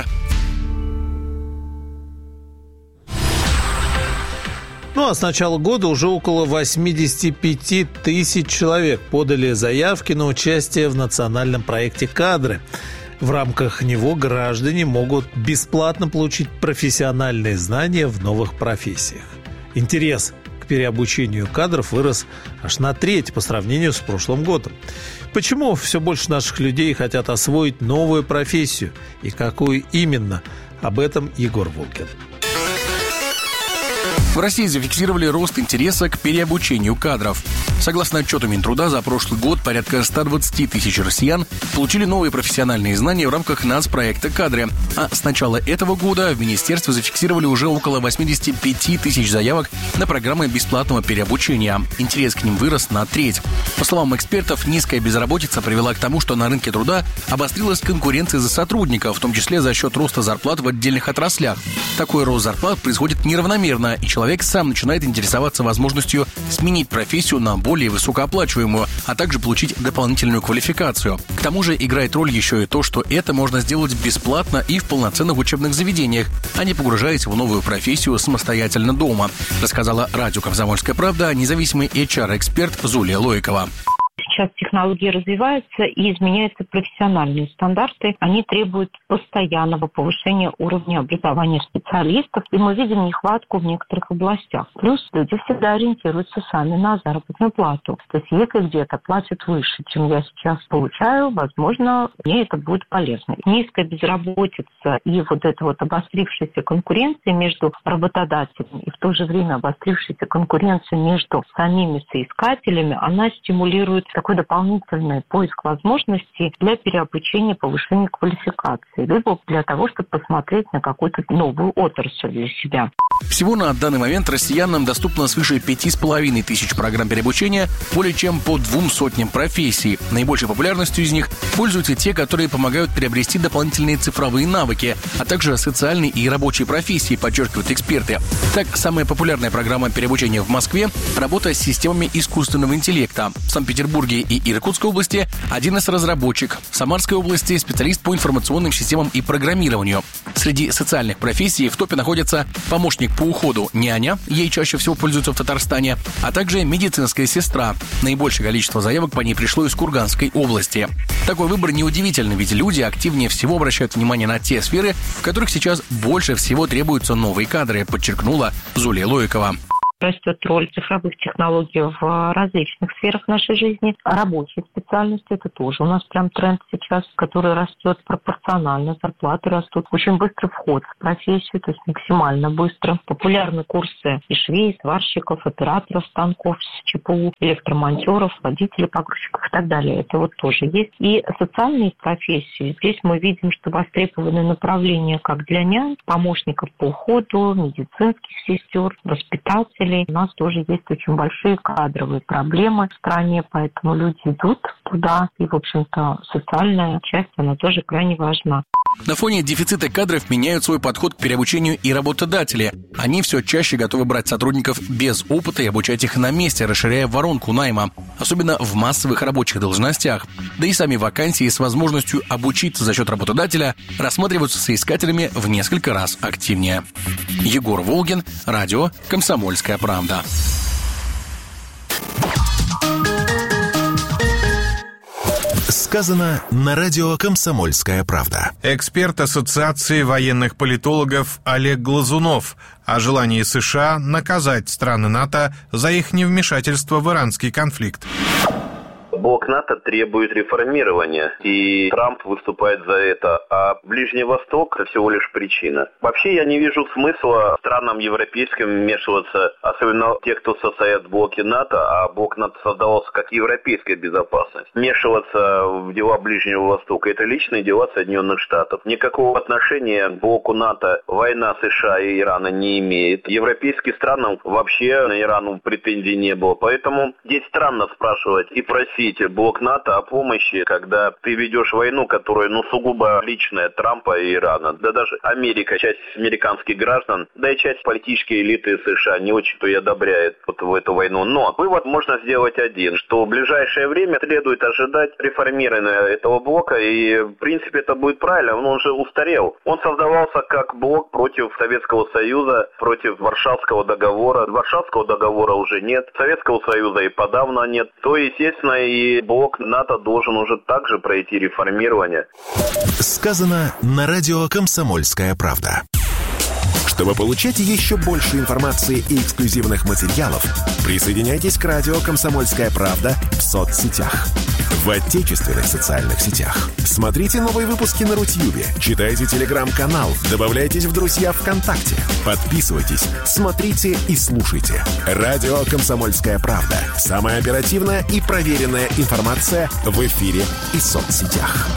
Ну а с начала года уже около восемьдесят пять тысяч человек подали заявки на участие в национальном проекте «Кадры». В рамках него граждане могут бесплатно получить профессиональные знания в новых профессиях. Интерес к переобучению кадров вырос аж на треть по сравнению с прошлым годом. Почему все больше наших людей хотят освоить новую профессию и какую именно? Об этом Егор Волгин. В России зафиксировали рост интереса к переобучению кадров. Согласно отчету Минтруда, за прошлый год порядка ста двадцати тысяч россиян получили новые профессиональные знания в рамках нацпроекта «Кадры». А с начала этого года в министерстве зафиксировали уже около восьмидесяти пяти тысяч заявок на программы бесплатного переобучения. Интерес к ним вырос на треть. По словам экспертов, низкая безработица привела к тому, что на рынке труда обострилась конкуренция за сотрудников, в том числе за счет роста зарплат в отдельных отраслях. Такой рост зарплат происходит неравномерно, и человек сам начинает интересоваться возможностью сменить профессию на более высокооплачиваемую, а также получить дополнительную квалификацию. К тому же играет роль еще и то, что это можно сделать бесплатно и в полноценных учебных заведениях, а не погружаясь в новую профессию самостоятельно дома, рассказала радио «Комсомольская правда» независимый эйч ар-эксперт Зулия Лойкова. Сейчас технологии развиваются и изменяются профессиональные стандарты. Они требуют постоянного повышения уровня образования специалистов, и мы видим нехватку в некоторых областях. Плюс люди всегда ориентируются сами на заработную плату. То есть если где-то платят выше, чем я сейчас получаю, возможно, мне это будет полезно. Низкая безработица и вот эта вот обострившаяся конкуренция между работодателями и в то же время обострившаяся конкуренция между самими соискателями, она стимулирует такой дополнительный поиск возможностей для переобучения, повышения квалификации, либо для того, чтобы посмотреть на какую-то новую отрасль для себя. Всего на данный момент россиянам доступно свыше пяти с половиной тысяч программ переобучения более чем по двум сотням профессий. Наибольшей популярностью из них пользуются те, которые помогают приобрести дополнительные цифровые навыки, а также социальные и рабочие профессии, подчеркивают эксперты. Так, самая популярная программа переобучения в Москве – работа с системами искусственного интеллекта. В Санкт-Петербурге и Иркутской области – один из разработчик. В Самарской области – специалист по информационным системам и программированию. Среди социальных профессий в топе находятся помощник по уходу, няня, ей чаще всего пользуются в Татарстане, а также медицинская сестра. Наибольшее количество заявок по ней пришло из Курганской области. Такой выбор неудивительный, ведь люди активнее всего обращают внимание на те сферы, в которых сейчас больше всего требуются новые кадры, подчеркнула Зулия Лоикова. Растет роль цифровых технологий в различных сферах нашей жизни. Рабочие специальности – это тоже у нас прям тренд сейчас, который растет пропорционально. Зарплаты растут. Очень быстрый вход в профессию, то есть максимально быстро. Популярны курсы и швей, сварщиков, операторов станков с ЧПУ, электромонтеров, водителей, погрузчиков и так далее. Это вот тоже есть. И социальные профессии. Здесь мы видим, что востребованы направления как для нянь, помощников по уходу, медицинских сестер, воспитателей. У нас тоже есть очень большие кадровые проблемы в стране, поэтому люди идут туда. И, в общем-то, социальная часть, она тоже крайне важна. На фоне дефицита кадров меняют свой подход к переобучению и работодатели. Они все чаще готовы брать сотрудников без опыта и обучать их на месте, расширяя воронку найма, особенно в массовых рабочих должностях. Да и сами вакансии с возможностью обучиться за счет работодателя рассматриваются соискателями в несколько раз активнее. Егор Волгин, радио «Комсомольская правда». Сказано на радио «Комсомольская правда». Эксперт Ассоциации военных политологов Олег Глазунов о желании США наказать страны НАТО за их невмешательство в иранский конфликт. Блок НАТО требует реформирования, и Трамп выступает за это, а Ближний Восток – это всего лишь причина. Вообще я не вижу смысла странам европейским вмешиваться, особенно те, кто состоят в блоке НАТО, а блок НАТО создавался как европейская безопасность. Вмешиваться в дела Ближнего Востока – это личные дела Соединенных Штатов. Никакого отношения к блоку НАТО война США и Ирана не имеет. Европейским странам вообще на Ирану претензий не было, поэтому здесь странно спрашивать и просить блок НАТО о помощи, когда ты ведешь войну, которая, ну, сугубо личная Трампа и Ирана. Да даже Америка, часть американских граждан, да и часть политической элиты США не очень-то и одобряет вот в эту войну. Но вывод можно сделать один, что в ближайшее время следует ожидать реформирования этого блока, и, в принципе, это будет правильно, он уже устарел. Он создавался как блок против Советского Союза, против Варшавского договора. Варшавского договора уже нет, Советского Союза и подавно нет. То, естественно, и И блок НАТО должен уже также пройти реформирование. Сказано на радио «Комсомольская правда». Чтобы получать еще больше информации и эксклюзивных материалов, присоединяйтесь к радио «Комсомольская правда» в соцсетях. В отечественных социальных сетях. Смотрите новые выпуски на Рутьюбе, читайте телеграм-канал, добавляйтесь в друзья ВКонтакте, подписывайтесь, смотрите и слушайте. Радио «Комсомольская правда». Самая оперативная и проверенная информация в эфире и соцсетях.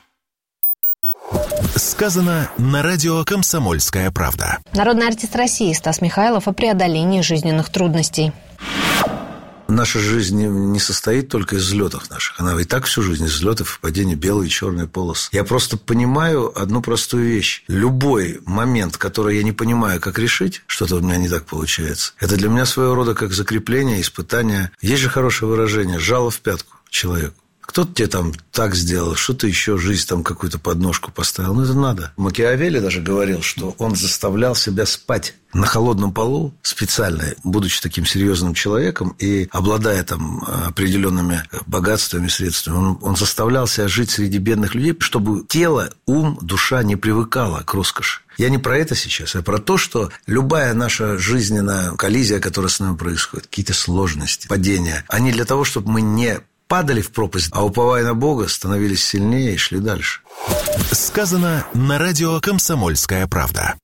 Сказано на радио «Комсомольская правда». Народный артист России Стас Михайлов о преодолении жизненных трудностей. Наша жизнь не состоит только из взлетов наших. Она и так всю жизнь из взлетов и падений, белые и черные полосы. Я просто понимаю одну простую вещь. Любой момент, который я не понимаю, как решить, что-то у меня не так получается, это для меня своего рода как закрепление, испытание. Есть же хорошее выражение «жало в пятку» человеку. Кто-то тебе там так сделал, что-то еще, жизнь там какую-то подножку поставил. Ну, это надо. Макиавелли даже говорил, что он заставлял себя спать на холодном полу специально, будучи таким серьезным человеком и обладая там определенными богатствами, средствами. Он, он заставлял себя жить среди бедных людей, чтобы тело, ум, душа не привыкала к роскоши. Я не про это сейчас, а про то, что любая наша жизненная коллизия, которая с нами происходит, какие-то сложности, падения, они для того, чтобы мы не падали в пропасть, а уповая на Бога, становились сильнее и шли дальше. Сказано на радио «Комсомольская правда».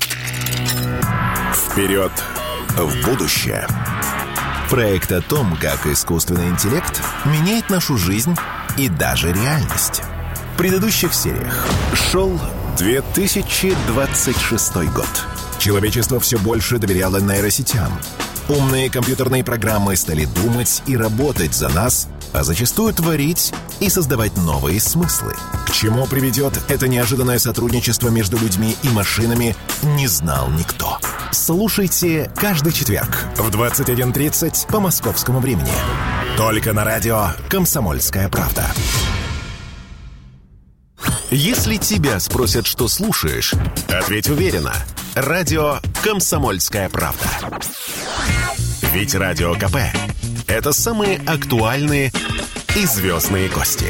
Вперед в будущее. Проект о том, как искусственный интеллект меняет нашу жизнь и даже реальность. В предыдущих сериях шел две тысячи двадцать шестой год. Человечество все больше доверяло нейросетям. Умные компьютерные программы стали думать и работать за нас, а зачастую творить и создавать новые смыслы. К чему приведет это неожиданное сотрудничество между людьми и машинами, не знал никто. Слушайте каждый четверг в двадцать один тридцать по московскому времени. Только на радио «Комсомольская правда». Если тебя спросят, что слушаешь, ответь уверенно. Радио «Комсомольская правда». Ведь Радио КП – это самые актуальные и звездные гости.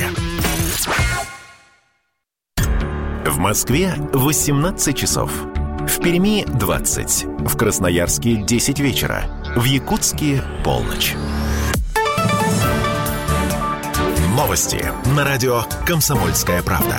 В Москве восемнадцать часов. В Перми двадцать. В Красноярске десять вечера. В Якутске полночь. Новости на радио «Комсомольская правда».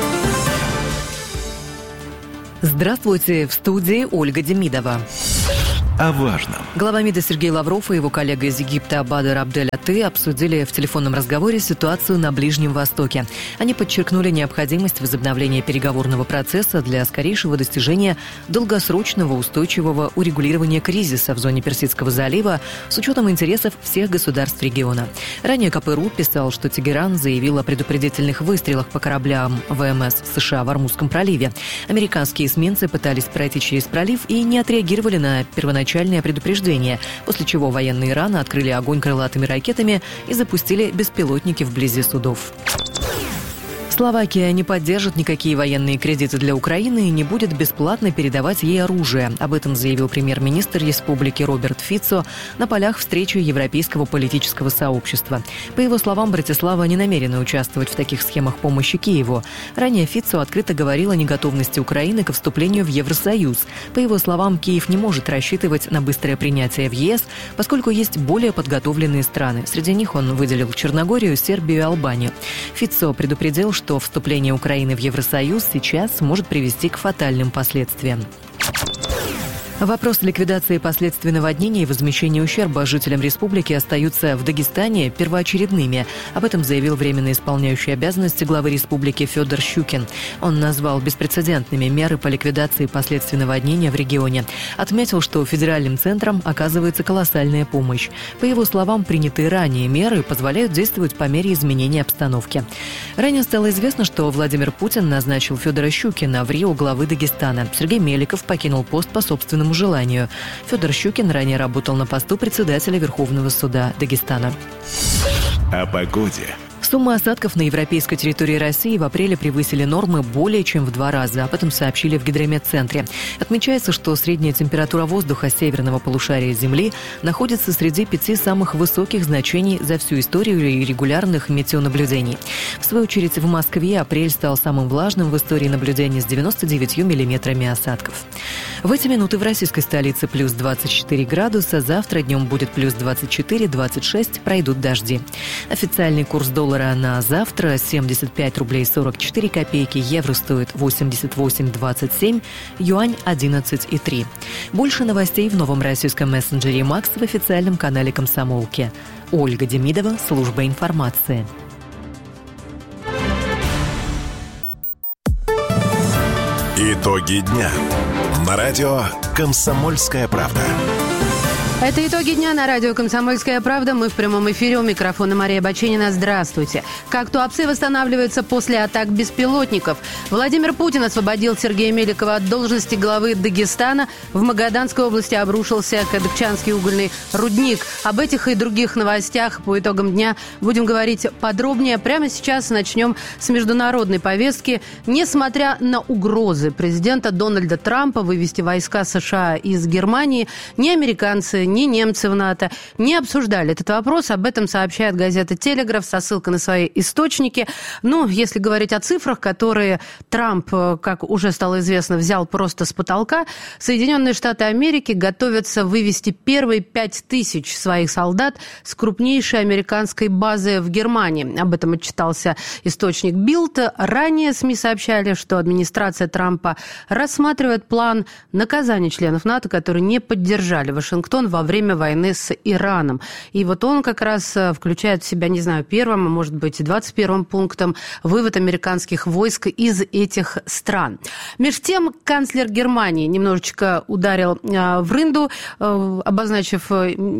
Здравствуйте, в студии Ольга Демидова. О важном. Глава МИДа Сергей Лавров и его коллега из Египта Бадр Абдель-Аты обсудили в телефонном разговоре ситуацию на Ближнем Востоке. Они подчеркнули необходимость возобновления переговорного процесса для скорейшего достижения долгосрочного устойчивого урегулирования кризиса в зоне Персидского залива с учетом интересов всех государств региона. Ранее КПРУ писал, что Тегеран заявил о предупредительных выстрелах по кораблям ВМС США в Ормузском проливе. Американские эсминцы пытались пройти через пролив и не отреагировали на первоначальное предупреждение, после чего военные Ирана открыли огонь крылатыми ракетами и запустили беспилотники вблизи судов. Словакия не поддержит никакие военные кредиты для Украины и не будет бесплатно передавать ей оружие. Об этом заявил премьер-министр республики Роберт Фицо на полях встречи Европейского политического сообщества. По его словам, Братислава не намерена участвовать в таких схемах помощи Киеву. Ранее Фицо открыто говорил о неготовности Украины к вступлению в Евросоюз. По его словам, Киев не может рассчитывать на быстрое принятие в ЕС, поскольку есть более подготовленные страны. Среди них он выделил Черногорию, Сербию и Албанию. Фицо предупредил, что что вступление Украины в Евросоюз сейчас может привести к фатальным последствиям. Вопрос ликвидации последствий наводнения и возмещения ущерба жителям республики остаются в Дагестане первоочередными. Об этом заявил временно исполняющий обязанности главы республики Федор Щукин. Он назвал беспрецедентными меры по ликвидации последствий наводнения в регионе. Отметил, что федеральным центрам оказывается колоссальная помощь. По его словам, принятые ранее меры позволяют действовать по мере изменения обстановки. Ранее стало известно, что Владимир Путин назначил Федора Щукина в РИО главы Дагестана. Сергей Меликов покинул пост по собственному желанию. Федор Щукин ранее работал на посту председателя Верховного суда Дагестана. О погоде. Суммы осадков на европейской территории России в апреле превысили нормы более чем в два раза. Об этом сообщили в Гидрометцентре. Отмечается, что средняя температура воздуха северного полушария Земли находится среди пяти самых высоких значений за всю историю регулярных метеонаблюдений. В свою очередь, в Москве апрель стал самым влажным в истории наблюдений с девяноста девятью миллиметрами осадков. В эти минуты в российской столице плюс двадцать четыре градуса, завтра днем будет плюс двадцать четыре - двадцать шесть, пройдут дожди. Официальный курс доллара на завтра семьдесят пять рублей сорок четыре копейки, евро стоит восемьдесят восемь двадцать семь, юань одиннадцать и три. Больше новостей в новом российском мессенджере Макс в официальном канале Комсомолки. Ольга Демидова, служба информации. Итоги дня на радио «Комсомольская правда». Это итоги дня на радио «Комсомольская правда». Мы в прямом эфире. У микрофона Мария Баченина. Здравствуйте. Как Туапсе восстанавливается после атак беспилотников? Владимир Путин освободил Сергея Меликова от должности главы Дагестана. В Магаданской области обрушился Кадыкчанский угольный рудник. Об этих и других новостях по итогам дня будем говорить подробнее. Прямо сейчас начнем с международной повестки. Несмотря на угрозы президента Дональда Трампа вывести войска США из Германии, ни американцы, ни немцы в НАТО не обсуждали этот вопрос. Об этом сообщает газета «Телеграф» со ссылкой на свои источники. Ну, если говорить о цифрах, которые Трамп, как уже стало известно, взял просто с потолка, Соединенные Штаты Америки готовятся вывести первые пять тысяч своих солдат с крупнейшей американской базы в Германии. Об этом отчитался источник Билд. Ранее СМИ сообщали, что администрация Трампа рассматривает план наказания членов НАТО, которые не поддержали Вашингтон во во время войны с Ираном. И вот он как раз включает в себя, не знаю, первым, а может быть, двадцать первым пунктом вывод американских войск из этих стран. Между тем, канцлер Германии немножечко ударил в рынду, обозначив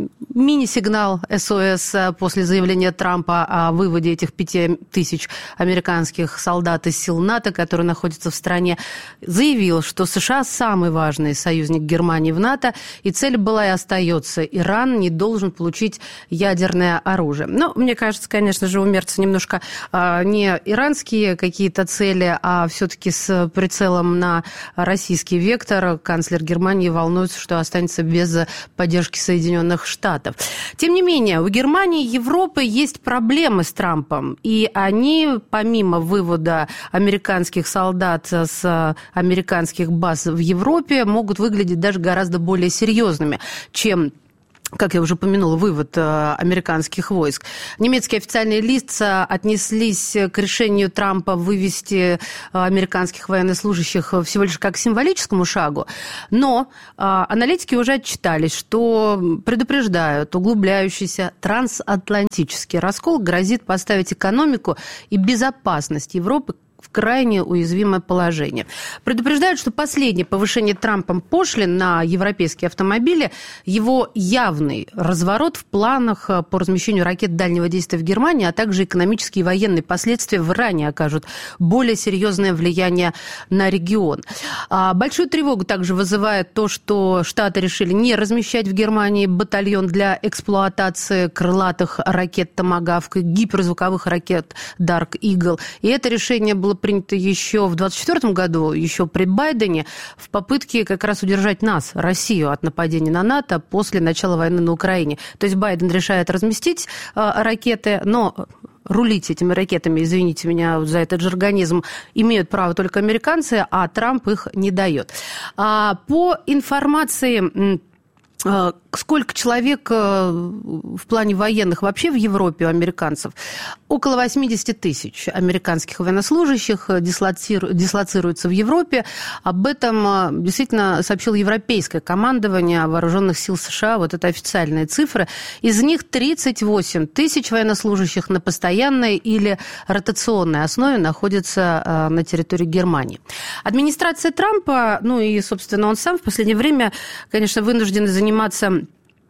мини-сигнал эс о эс после заявления Трампа о выводе этих пяти тысяч американских солдат из сил НАТО, которые находятся в стране. Заявил, что США самый важный союзник Германии в НАТО, и цель была и остается: Иран не должен получить ядерное оружие. Но мне кажется, конечно же, у Мерца немножко а, не иранские какие-то цели, а все-таки с прицелом на российский вектор. Канцлер Германии волнуется, что останется без поддержки Соединенных Штатов. Тем не менее, у Германии и Европы есть проблемы с Трампом, и они, помимо вывода американских солдат с американских баз в Европе, могут выглядеть даже гораздо более серьезными, чем, как я уже упомянула, вывод американских войск. Немецкие официальные лица отнеслись к решению Трампа вывести американских военнослужащих всего лишь как к символическому шагу, но аналитики уже отчитались, что предупреждают, углубляющийся трансатлантический раскол грозит поставить экономику и безопасность Европы в крайне уязвимое положение. Предупреждают, что последнее повышение Трампом пошлин на европейские автомобили, его явный разворот в планах по размещению ракет дальнего действия в Германии, а также экономические и военные последствия в Иране окажут более серьезное влияние на регион. Большую тревогу также вызывает то, что Штаты решили не размещать в Германии батальон для эксплуатации крылатых ракет «Томагавк» и гиперзвуковых ракет «Дарк Игл». И это решение было принято еще в двадцать четвёртом году, еще при Байдене, в попытке как раз удержать нас, Россию, от нападения на НАТО после начала войны на Украине. То есть Байден решает разместить э, ракеты, но рулить этими ракетами, извините меня за этот жаргонизм, имеют право только американцы, а Трамп их не дает. А, по информации... Сколько человек в плане военных вообще в Европе у американцев? Около восемьдесят тысяч американских военнослужащих дислоцируются в Европе. Об этом действительно сообщило Европейское командование Вооруженных сил США. Вот это официальные цифры. Из них тридцать восемь тысяч военнослужащих на постоянной или ротационной основе находятся на территории Германии. Администрация Трампа, ну и, собственно, он сам в последнее время, конечно, вынужден заниматься заниматься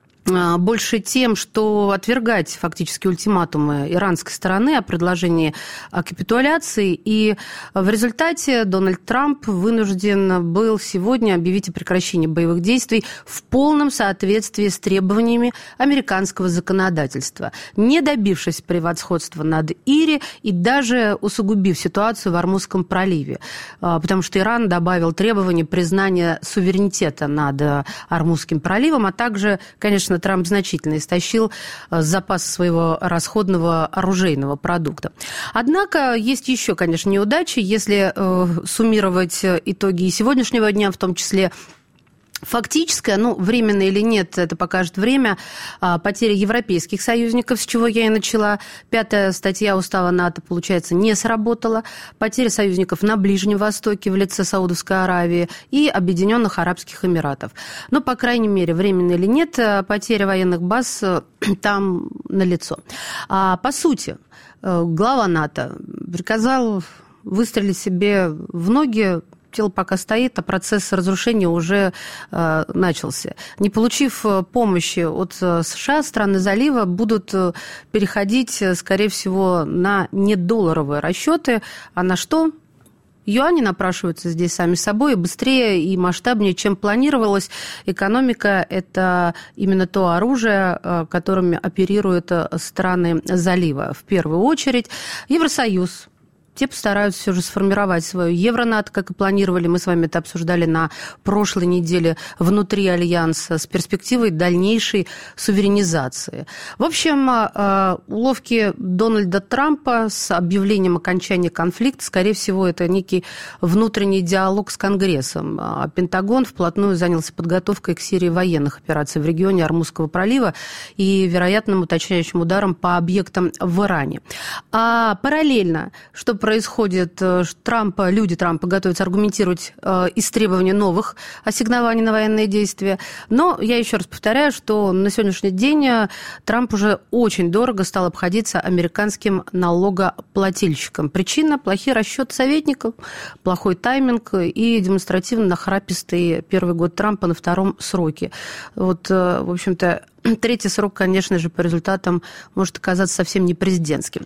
больше тем, что отвергать фактически ультиматумы иранской стороны о предложении о капитуляции. И в результате Дональд Трамп вынужден был сегодня объявить о прекращении боевых действий в полном соответствии с требованиями американского законодательства, не добившись превосходства над Ири и даже усугубив ситуацию в Ормузском проливе. Потому что Иран добавил требования признания суверенитета над Ормузским проливом, а также, конечно, Трамп значительно истощил запас своего расходного оружейного продукта. Однако есть еще, конечно, неудачи. Если э, суммировать итоги и сегодняшнего дня, в том числе фактическая, ну, временно или нет, это покажет время, потери европейских союзников, с чего я и начала. Пятая статья устава НАТО, получается, не сработала. Потери союзников на Ближнем Востоке в лице Саудовской Аравии и Объединенных Арабских Эмиратов. Но, по крайней мере, временно или нет, потери военных баз там налицо. А, по сути, глава НАТО приказал выстрелить себе в ноги. Тело пока стоит, а процесс разрушения уже э, начался. Не получив помощи от США, страны залива будут переходить, скорее всего, на недолларовые расчеты. А на что? Юани напрашиваются здесь сами собой быстрее и масштабнее, чем планировалось. Экономика – это именно то оружие, которым оперируют страны залива. В первую очередь Евросоюз. Те постараются все же сформировать свою Евронато, как и планировали. Мы с вами это обсуждали на прошлой неделе внутри Альянса с перспективой дальнейшей суверенизации. В общем, уловки Дональда Трампа с объявлением окончания конфликта, скорее всего, это некий внутренний диалог с Конгрессом. Пентагон вплотную занялся подготовкой к серии военных операций в регионе Ормузского пролива и вероятным уточняющим ударом по объектам в Иране. А параллельно, что происходит происходит. Трампа, люди Трампа готовятся аргументировать истребование новых ассигнований на военные действия. Но я еще раз повторяю, что на сегодняшний день Трамп уже очень дорого стал обходиться американским налогоплательщикам. Причина – плохие расчеты советников, плохой тайминг и демонстративно нахрапистый первый год Трампа на втором сроке. Вот, в общем-то, третий срок, конечно же, по результатам может оказаться совсем не президентским.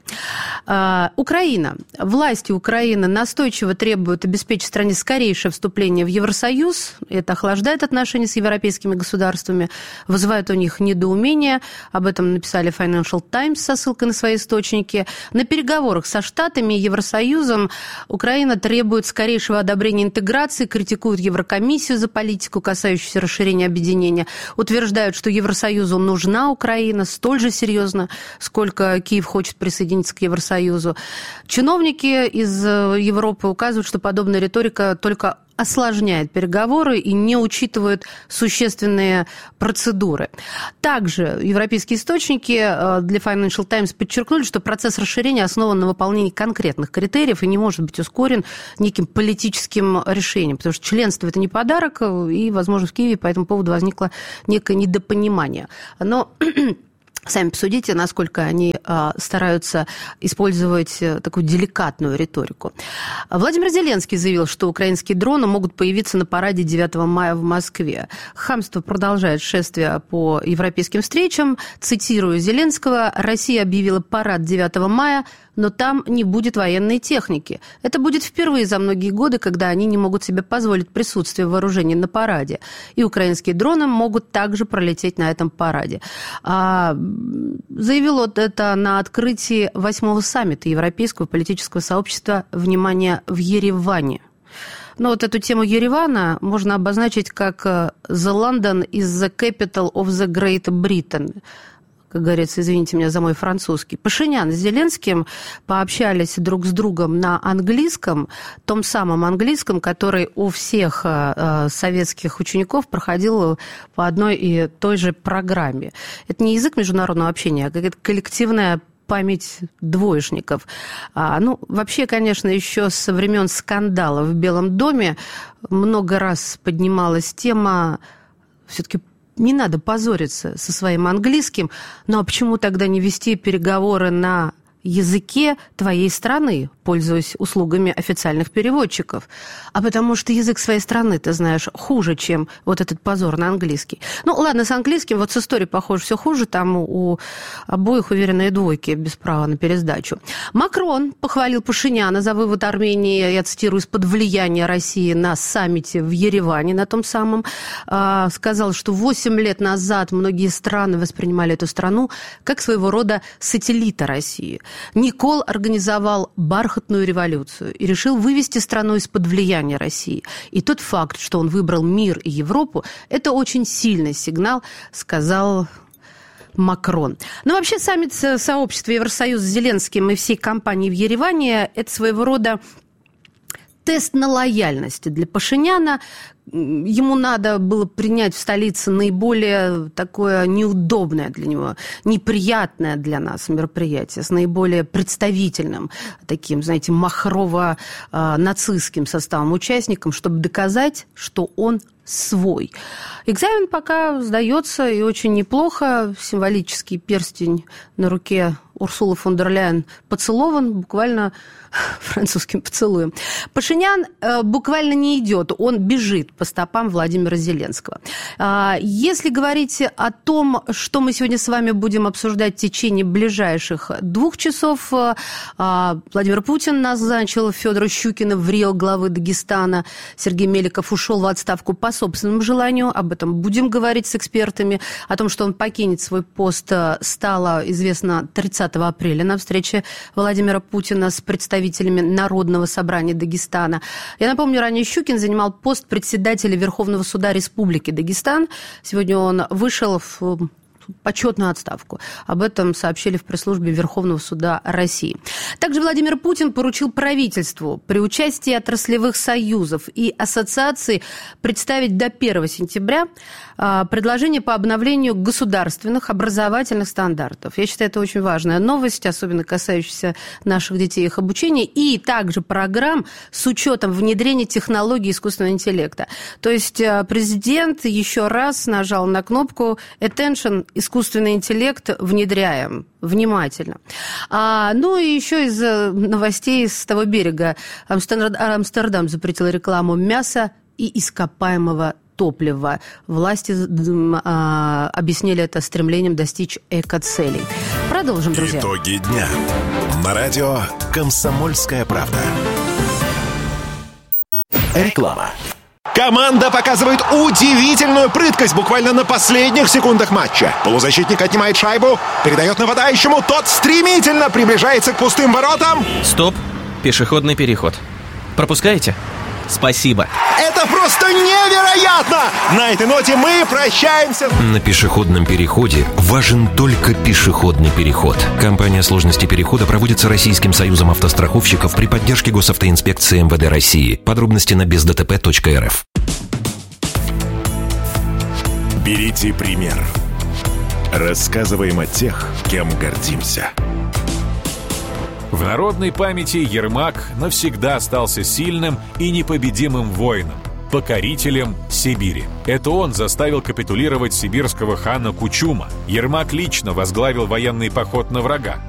А, Украина. Власти Украины настойчиво требуют обеспечить стране скорейшее вступление в Евросоюз. Это охлаждает отношения с европейскими государствами, вызывает у них недоумение. Об этом написали Financial Times со ссылкой на свои источники. На переговорах со Штатами и Евросоюзом Украина требует скорейшего одобрения интеграции, критикует Еврокомиссию за политику, касающуюся расширения объединения, утверждают, что Евросоюз нужна Украина столь же серьезно, сколько Киев хочет присоединиться к Евросоюзу. Чиновники из Европы указывают, что подобная риторика только осложняет переговоры и не учитывает существенные процедуры. Также европейские источники для Financial Times подчеркнули, что процесс расширения основан на выполнении конкретных критериев и не может быть ускорен неким политическим решением, потому что членство – это не подарок, и, возможно, в Киеве по этому поводу возникло некое недопонимание. Но сами посудите, насколько они а, стараются использовать такую деликатную риторику. Владимир Зеленский заявил, что украинские дроны могут появиться на параде девятого мая в Москве. Хамство продолжает шествие по европейским встречам. Цитирую Зеленского: «Россия объявила парад девятого мая, но там не будет военной техники. Это будет впервые за многие годы, когда они не могут себе позволить присутствие вооружений на параде. И украинские дроны могут также пролететь на этом параде». А, заявил вот это на открытии восьмого саммита Европейского политического сообщества «Внимание» в Ереване. Но вот эту тему Еревана можно обозначить как «The London is the capital of the Great Britain». Как говорится, извините меня за мой французский. Пашинян с Зеленским пообщались друг с другом на английском, том самом английском, который у всех э, советских учеников проходил по одной и той же программе. Это не язык международного общения, а какая-то коллективная память двоечников. А, ну, вообще, конечно, еще со времен скандала в Белом доме много раз поднималась тема все-таки. Не надо позориться со своим английским, ну а почему тогда не вести переговоры на языке твоей страны, пользуясь услугами официальных переводчиков? А потому что язык своей страны, ты знаешь, хуже, чем вот этот позор на английский. Ну, ладно, с английским, вот с историей, похоже, все хуже, там у обоих уверенные двойки, без права на пересдачу. Макрон похвалил Пашиняна за вывод Армении, я цитирую, из-под влияния России на саммите в Ереване, на том самом. Сказал, что восемь лет назад многие страны воспринимали эту страну как своего рода сателлита России. Никол организовал бархатную революцию и решил вывести страну из-под влияния России. И тот факт, что он выбрал мир и Европу, это очень сильный сигнал, сказал Макрон. Но вообще саммит сообщества Евросоюза с Зеленским и всей компанией в Ереване – это своего рода тест на лояльность для Пашиняна. Ему надо было принять в столице наиболее такое неудобное для него, неприятное для нас мероприятие с наиболее представительным, таким, знаете, махрово-нацистским составом участников, чтобы доказать, что он свой. Экзамен пока сдается, и очень неплохо. Символический перстень на руке Урсулы фон дер Ляйен поцелован, буквально французским поцелуем. Пашинян э, буквально не идет, он бежит по стопам Владимира Зеленского. А, если говорить о том, что мы сегодня с вами будем обсуждать в течение ближайших двух часов, а, Владимир Путин назначил Федора Щукина в рио главы Дагестана, Сергей Меликов ушел в отставку по собственному желанию, об этом будем говорить с экспертами, о том, что он покинет свой пост, стало известно тридцатого апреля на встрече Владимира Путина с представителями Народного собрания Дагестана. Я напомню, ранее Щукин занимал пост председателя Верховного суда Республики Дагестан. Сегодня он вышел в почетную отставку. Об этом сообщили в пресс-службе Верховного суда России. Также Владимир Путин поручил правительству при участии отраслевых союзов и ассоциаций представить до первого сентября предложение по обновлению государственных образовательных стандартов. Я считаю, это очень важная новость, особенно касающаяся наших детей и их обучения, и также программ с учетом внедрения технологий искусственного интеллекта. То есть президент еще раз нажал на кнопку «Attention, искусственный интеллект внедряем». Внимательно. А, ну и еще из новостей с того берега. Амстердам запретил рекламу мяса и ископаемого топлива. Власти а, объяснили это стремлением достичь экоцелей. Продолжим, друзья. Итоги дня. На радио «Комсомольская правда». Реклама. Команда показывает удивительную прыткость буквально на последних секундах матча. Полузащитник отнимает шайбу, передает нападающему, тот стремительно приближается к пустым воротам. Стоп, пешеходный переход. Пропускаете? Спасибо. Это просто невероятно! На этой ноте мы прощаемся. На пешеходном переходе важен только пешеходный переход. Компания сложности перехода проводится Российским союзом автостраховщиков при поддержке госавтоинспекции эм вэ дэ России. Подробности на без дэ тэ пэ точка эр эф. Берите пример. Рассказываем о тех, кем гордимся. В народной памяти Ермак навсегда остался сильным и непобедимым воином, покорителем Сибири. Это он заставил капитулировать сибирского хана Кучума. Ермак лично возглавил военный поход на врага.